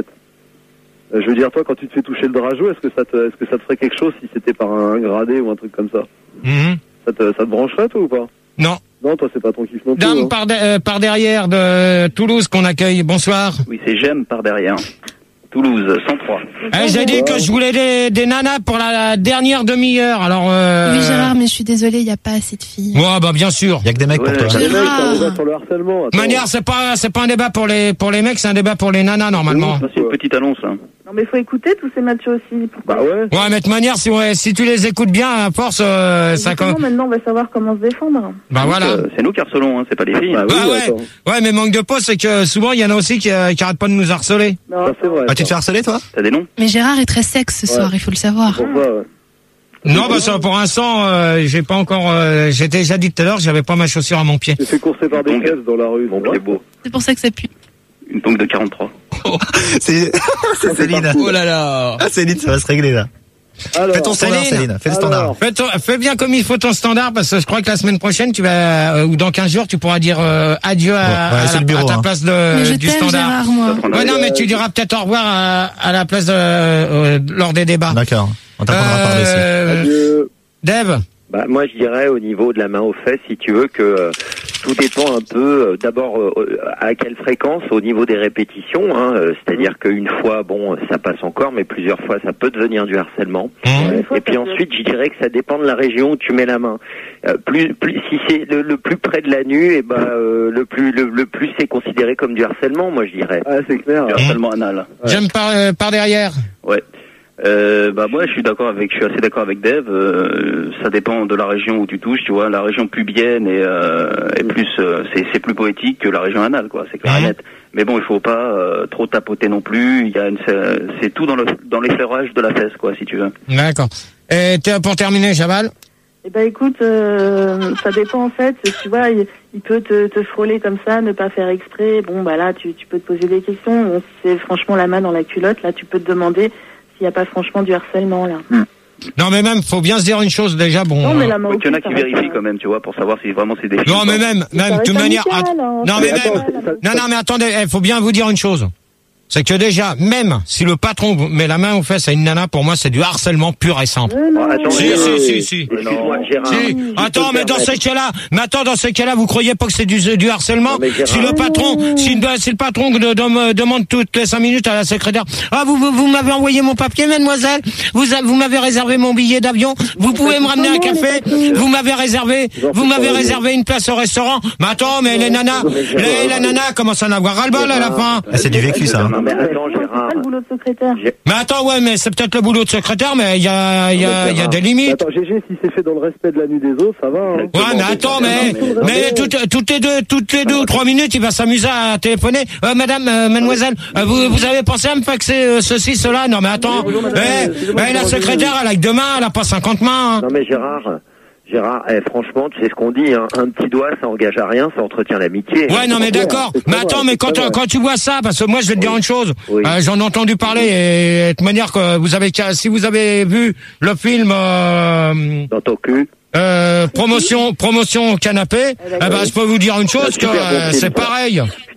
Euh, je veux dire, toi, quand tu te fais toucher le drageau, est-ce que ça te, est-ce que ça te ferait quelque chose si c'était par un gradé ou un truc comme ça? Hum Ça te, ça te brancherait, toi, ou pas? Non. Non, toi, c'est pas ton kiff non plus. Dame hein. par, de- euh, par derrière de Toulouse qu'on accueille. Bonsoir. Oui, c'est J'aime par derrière. Toulouse, cent trois. Eh, j'ai dit que je voulais des, des nanas pour la dernière demi-heure. Alors, euh... Oui, Gérard, mais je suis désolée, il n'y a pas assez de filles. Ouais, bah, bien sûr. Y'a que des mecs pour Ouais, toi. Les mecs, c'est un Gérard. débat sur le harcèlement. De attends. manière, c'est pas, c'est pas un débat pour les, pour les mecs, c'est un débat pour les nanas, normalement. Ça, c'est une petite annonce, là. Non, mais faut écouter tous ces matchs aussi. Pourquoi? Bah ouais. Ouais, mais de manière, si, ouais, si tu les écoutes bien, à force, euh, ça, Justement, com- maintenant, on va savoir comment se défendre. bah voilà. Euh, c'est nous qui harcelons, hein, c'est pas les filles. Bah oui, Ah ouais. attends. Ouais, mais manque de peau, c'est que souvent, il y en a aussi qui, euh, qui arrêtent pas de nous harceler. Non, Ça, c'est vrai. Ah, tu te fais harceler, toi? T'as des noms? Mais Gérard est très sexe ce Ouais. soir, il faut le savoir. Pour ça, ouais. Non, bah, ça, pour l'instant, euh, j'ai pas encore, euh, j'ai déjà dit tout à l'heure, j'avais pas ma chaussure à mon pied. Tu te fais courser par des Donc, caisses dans la rue. Bon, c'est vrai. c'est beau. C'est pour ça que ça pue. Une tongue de quarante-trois. C'est c'est Céline. Oh là là. Ah, Céline, ça va se régler, là. Alors, Fais ton standard, Céline. Céline. Fais le Alors. standard. Fais, ton- fais bien comme il faut ton standard, parce que je crois que la semaine prochaine, tu vas, euh, ou dans quinze jours, tu pourras dire euh, adieu à, Ouais, ouais, à c'est la- le bureau, à ta hein. place Mais je de, du t'aime, standard. Gérard, moi. Ouais, non, mais tu diras peut-être au revoir à, à la place de, euh, lors des débats. D'accord. On t'apprendra à parler aussi. Euh, Adieu. Dave, Bah, moi, je dirais au niveau de la main aux fesses, si tu veux, que euh, tout dépend un peu, euh, d'abord, euh, à quelle fréquence au niveau des répétitions. Hein, euh, c'est-à-dire qu'une fois, bon, ça passe encore, mais plusieurs fois, ça peut devenir du harcèlement. Mmh. Et puis ensuite, je dirais que ça dépend de la région où tu mets la main. Euh, plus, plus, si c'est le, le plus près de la nuque, et ben euh, le plus, le, le plus c'est considéré comme du harcèlement, moi, je dirais. Ah, c'est clair. Du harcèlement anal. j'aime par, euh, par derrière. Ouais. Euh, bah moi je suis d'accord avec, je suis assez d'accord avec Dave. Euh, ça dépend de la région où tu touches, tu vois. La région pubienne est, euh, est plus, euh, c'est, c'est plus poétique que la région anale, quoi. C'est clair et Mhm. net. Mais bon, il faut pas euh, trop tapoter non plus. Il y a une, c'est, c'est tout dans le, dans l'effleurage de la fesse, quoi, si tu veux. D'accord. Et t'es- pour terminer, Javal? Eh ben écoute, euh, ça dépend en fait. Tu vois, il, il peut te, te frôler comme ça, ne pas faire exprès. Bon, bah là, tu, tu peux te poser des questions. Bon, si c'est franchement la main dans la culotte, là, tu peux te demander s'il n'y a pas franchement du harcèlement là. Non, mais même, faut bien se dire une chose, déjà, bon. Non, mais euh, la main Ouais, au il y en a cul, qui ça reste, vérifient euh, quand même, tu vois, pour savoir si vraiment c'est des filles. Non, mais même, même, de reste toute manière. amical, att- hein, non, ça mais reste même. amical. Non, non, mais attendez, il faut bien vous dire une chose. C'est que déjà, même si le patron vous met la main aux fesses à une nana, pour moi, c'est du harcèlement pur et simple. Euh, non. Oh, attends, Si, Gérard, si, si, si. Excuse-moi, Gérard. Si. Je Attends, peux mais te dans permettre. ces cas-là, mais attends, dans ces cas-là, vous croyez pas que c'est du, du harcèlement? Non, mais Gérard. Si le patron, si, si le patron de, de- me demande toutes les cinq minutes à la secrétaire, ah, vous, vous, vous m'avez envoyé mon papier, mademoiselle? Vous, a- vous m'avez réservé mon billet d'avion? Vous pouvez me ramener un café? Vous m'avez réservé, vous m'avez réservé une place au restaurant? Mais attends, mais les nanas, les, la nana commence à en avoir ras-le-bol à la fin. Ah, c'est du vécu, ça. hein. Non, mais attends, C'est Gérard. pas le boulot de secrétaire. Mais attends, ouais, mais c'est peut-être le boulot de secrétaire, mais il y a, il y a, il y a des limites. Attends, G G, si c'est fait dans le respect de la nuit des autres, ça va. Hein. Ouais, mais attends, mais, mais toutes, toutes les deux, toutes les deux ou trois minutes, il va s'amuser à téléphoner. Euh, madame, euh, mademoiselle, euh, vous, vous avez pensé à me faxer euh, ceci, cela? Non, mais attends. Eh, eh, la secrétaire, elle a que deux mains, elle a pas cinquante mains. hein. Non mais Gérard, Gérard, eh, franchement, tu sais ce qu'on dit, hein, un petit doigt, ça engage à rien, ça entretient l'amitié. Ouais, non, mais d'accord. Mais attends, mais quand, quand tu vois ça, parce que moi, je vais te dire une chose. Oui. Euh, j'en ai entendu parler et de toute manière que vous avez, qu'à- si vous avez vu le film, euh, Dans ton cul. euh, promotion, promotion canapé, eh ben, je peux vous dire une chose que Super bon euh, film, c'est ça. pareil.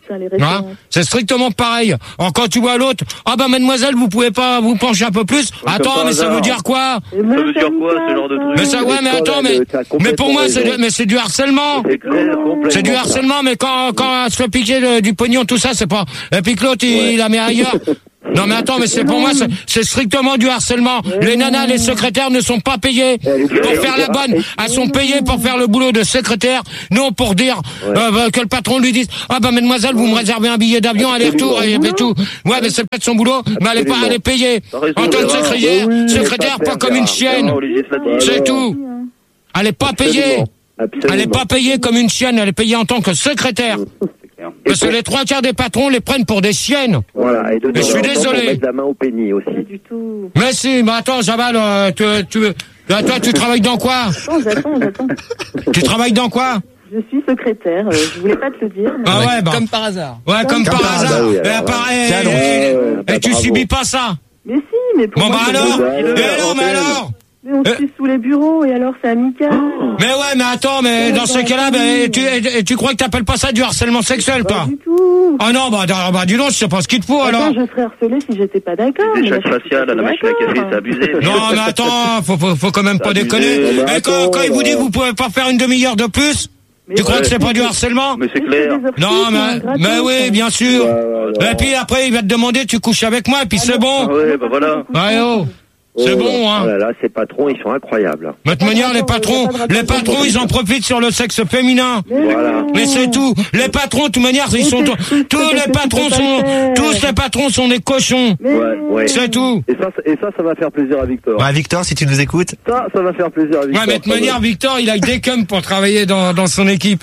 ça, les références. Hein, c'est strictement pareil. Alors, quand tu vois l'autre, ah bah mademoiselle, vous pouvez pas vous pencher un peu plus. Comme Attends, mais ça hasard. veut dire quoi? Ça veut dire quoi, ce genre de truc? Mais ça, ouais, mais attends, mais, mais pour moi, c'est, mais c'est du harcèlement. C'est clair, complètement. C'est du harcèlement, mais quand, quand elle se fait piquer de- du pognon, tout ça, c'est pas, et puis que l'autre, il, il la met ailleurs. Non, mais attends, mais c'est pour moi, c'est, c'est strictement du harcèlement. Les nanas, les secrétaires ne sont pas payées pour faire la bonne. Elles sont payées pour faire le boulot de secrétaire, non pour dire, euh, bah, que le patron lui dise, ah bah, mademoiselle, vous me réservez un billet d'avion, aller-retour, et, et tout. Ouais, mais c'est peut-être son boulot, mais elle est pas, elle est payée. En tant que secrétaire, secrétaire, pas comme une chienne. C'est tout. Elle est pas payée. Elle est pas payée comme une chienne, elle est payée en tant que secrétaire. Parce que les trois quarts des patrons les prennent pour des chiennes. Voilà, et de Mais je suis temps en temps, désolé. on met de la main au pénis aussi. Pas du tout. Mais si, mais attends, Javal, euh, tu, tu, là, toi, tu travailles dans quoi? Attends, j'attends, j'attends. Tu travailles dans quoi? Je suis secrétaire, euh, je voulais pas te le dire. Mais... Ah ouais, bah. Comme par hasard. Ouais, comme, Comme par par hasard. hasard, oui, Et, alors, apparaît- Tiens donc. et- Ouais, ouais, et tu bravo. subis pas ça? Mais si, mais pour Bon, moi... bah c'est alors? bon. Et alors, mais alors? Mais on se tue sous les bureaux, et alors c'est amical. Mais ouais, mais attends, mais dans ce cas-là, ben, tu, et- et tu crois que t'appelles pas ça du harcèlement sexuel, toi? Pas du tout. Ah non, bah, bah, bah, dis donc, je sais pas ce qu'il te faut, alors. Attends, je serais harcelée si j'étais pas d'accord. Des mais là, chèques je suis faciales à la tout à machine à fait café, d'accord. c'est abusé. Non, mais attends, faut, faut, faut quand même pas déconner. abusé. Mais quand, quand il vous dit que vous pouvez pas faire une demi-heure de plus, tu crois ouais. que c'est pas du harcèlement? Mais c'est clair. Non, mais, mais oui, bien sûr. Et puis après, il va te demander, tu couches avec moi, et puis c'est bon. Ouais, bah voilà. Ouais, oh. C'est bon, hein. Oh là là, ces patrons, ils sont incroyables. De toute manière, les patrons, les patrons, ils en profitent sur le sexe féminin. Voilà. Mais c'est tout. Les patrons, de toute manière, ils sont tous tous les patrons sont tous les patrons sont des cochons. Ouais, ouais. C'est tout. Et ça, et ça, ça va faire plaisir à Victor. Ouais, Victor, si tu nous écoutes. Ça, ça va faire plaisir à Victor. Ouais, mais de toute manière, Victor, il a que des cums pour travailler dans dans son équipe.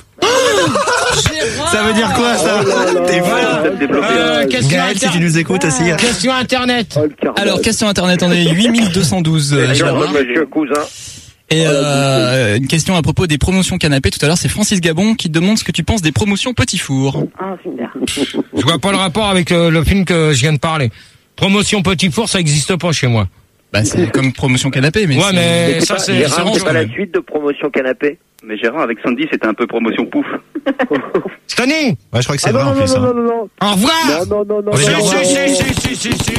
Ça veut dire quoi, ça? T'es Voilà. Euh, question Gaël, si inter- tu nous écoutes aussi. Question internet. Alors, question internet, on est huit mille deux cent douze. euh, Gérard. Monsieur Cousin. Et euh, une question à propos des promotions canapé. Tout à l'heure, c'est Francis Gabon qui te demande ce que tu penses des promotions Petit Four. Ah, super. Je vois pas le rapport avec le, le film que je viens de parler. Promotion Petit Four, ça existe pas chez moi. Bah, c'est comme promotion canapé, mais Ouais, c'est- mais C'est ça, pas, c'est Gérard, c'est c'est pas autre la chose. suite de promotion canapé. Mais Gérard, avec Sandy, c'était un peu promotion pouf. Stanley. Ouais, je crois que c'est Ah vrai non, en non, plus. non, hein. non, non, non. Au revoir. Non, non, non, non. On est Si, au revoir. si, si, si, si, si, si.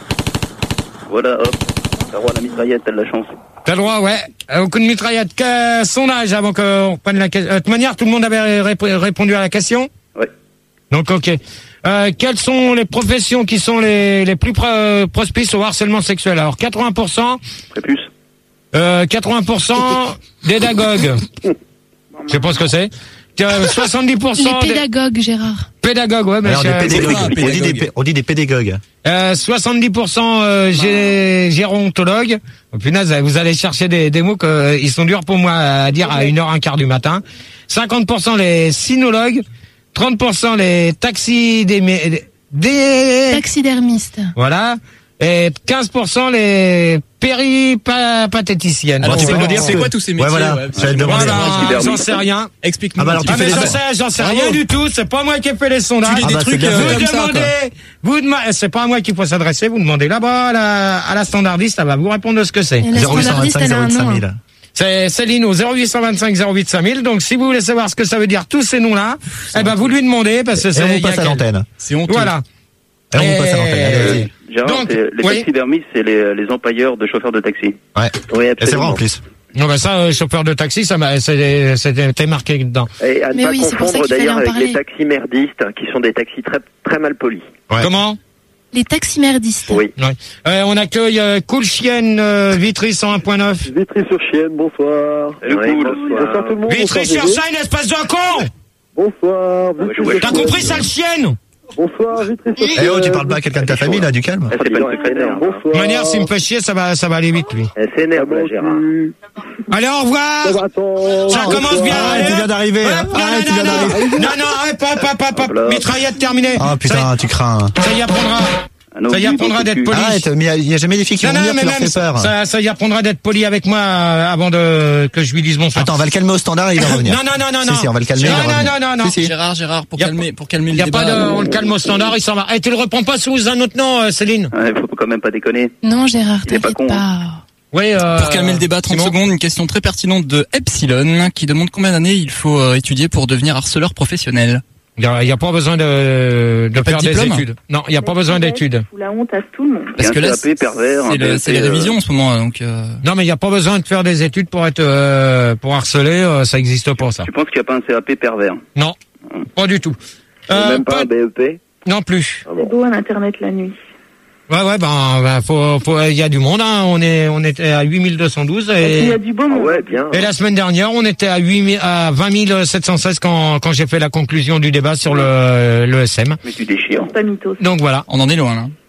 Voilà, hop. T'as droit à la mitraillette, t'as de la chance. T'as le droit, ouais. Au coup de mitraillette. Que son âge avant qu'on reprenne la question. De toute manière, tout le monde avait rép- répondu à la question. Ouais. Donc, ok. Euh, quelles sont les professions qui sont les, les plus pro- propices au harcèlement sexuel? Alors, quatre-vingts pour cent, Prépuce. euh, quatre-vingts pour cent pédagogues. Je sais pas ce que c'est. Euh, soixante-dix pour cent Les des pédagogues, Gérard. pédagogues, ouais, mais Alors, des c'est- pédagogues. Ah, On dit pédagogue. des, pé- on dit des pédagogues. Euh, soixante-dix pour cent euh, gé- gérontologues. Oh, punaise, vous allez chercher des, des mots que euh, ils sont durs pour moi à dire à une heure un quart du matin. cinquante pour cent les cynologues, trente pour cent les taxis des, des Taxidermiste. voilà, et quinze pour cent les péripatéticiennes. Alors, tu c'est peux quoi, nous dire c'est que- quoi tous ces Ouais, métiers? voilà, ouais, j'allais te demander. Voilà, j'en sais rien. Explique-nous. Ah bah alors, un Ah petit mais fais j'en les- sais, j'en sais Bravo. rien du tout, c'est pas moi qui ai fait les sondages. Tu dis Ah des bah, c'est trucs bien euh, fait. Vous comme ça, quoi. demandez, vous demandez, c'est pas à moi qu'il faut s'adresser, vous demandez là-bas à la, à la standardiste, elle va vous répondre de ce que c'est. Et la zéro huit standardiste, vingt-cinq elle a zéro un huit cinq nom. mille. C'est Céline au zéro huit cent vingt-cinq zéro huit cinq mille. Donc, si vous voulez savoir ce que ça veut dire, tous ces noms-là, eh ben, vous lui demandez, parce que Et c'est, on vous il y a passe à quel- l'antenne. C'est honteux. Voilà. Et on vous passe à l'antenne. Allez, Euh, vas-y. Gérard, Donc, c'est- les oui. taxidermistes, c'est les, les empailleurs de chauffeurs de taxi. Ouais. Oui, Et c'est vrai en absolument. plus. Non, ben, ça, euh, chauffeur de taxi, ça m'a, c'est- c'était marqué dedans. Et à ne Mais pas oui, c'est pour ça confondre qu'il fallait d'ailleurs en avec parler. les taxis merdistes, hein, qui sont des taxis très, très mal polis. Ouais. Comment? Les taximerdistes. Oui. Ouais. Euh, on accueille, euh, Cool Chienne, euh, Vitry cent un point neuf. Vitry-sur-Chienne, bonsoir. Salut, Ouais, cool. bonsoir. Bonsoir tout le monde. bonsoir, Vitry sur Gégé. Seine, espèce de con! Bonsoir. Ouais, je vois, T'as compris, sale chienne? Bonsoir, Vitry-sur-Chienne. Eh oh, tu parles pas à quelqu'un de ta famille là, du calme. Ah, c'est pas une secrétaire. De Bonsoir. toute manière, s'il me fait chier, ça va, ça va aller vite, lui. Elle s'énerve, là, Gérard. Allez, au revoir! Ça va, attends. Ça commence bien! Arrête, tu viens d'arriver. Hop, non, Arrête, tu non, viens non, d'arriver. non, non, arrête, pas, pas, pas, pas, Hop là. mitraillette terminée. Ah putain, tu crains. Ça y apprendra. Un Ça y oubli apprendra dans d'être le poli. cul. Arrête, mais il y a jamais des filles qui Non, vont non, venir, mais tu leur même, fais peur. ça, ça y apprendra d'être poli avec moi euh, avant de, que je lui dise bonsoir. Attends, on va le calmer au standard et il va revenir. Non, non, non, non, Si, non. si, on va le calmer. il Non, va non, revenir. non, non, non. Si, si. Gérard, Gérard, pour Y a calmer, pour calmer Il le y a débat. pas de, euh, on le calme au standard, il s'en va. Et tu le reprends pas sous un autre nom, euh, Céline? Ouais, faut quand même pas déconner. Non, Gérard, Il est pas t'inquiète con, pas. Oui, euh, Pour calmer le débat, trente Simon. secondes, une question très pertinente de Epsilon qui demande combien d'années il faut euh, étudier pour devenir harceleur professionnel. Il y a, il y a pas besoin de, de faire de des diplôme études. Non, il y a pas besoin d'études. Ou la honte à tout le monde. Parce que là, c'est pervers, c'est le- c'est les révisions en ce moment, donc. Euh... Non, mais il y a pas besoin de faire des études pour être euh, pour harceler. euh, ça existe pas ça. Tu penses qu'il n'y a pas un C A P pervers? Non, pas du tout. Même pas un B E P? Non plus. C'est beau un internet la nuit. Ouais, ouais, ben, ben faut, faut, il y a du monde. Hein. On est, on était à huit mille deux cent douze et. Il y a du beau monde. Ah ouais, bien. Et la semaine dernière, on était à huit mille, à vingt mille sept cent seize quand, quand j'ai fait la conclusion du débat sur le, le S M. Mais tu déchires. Pas mythos. Donc voilà. On en est loin là.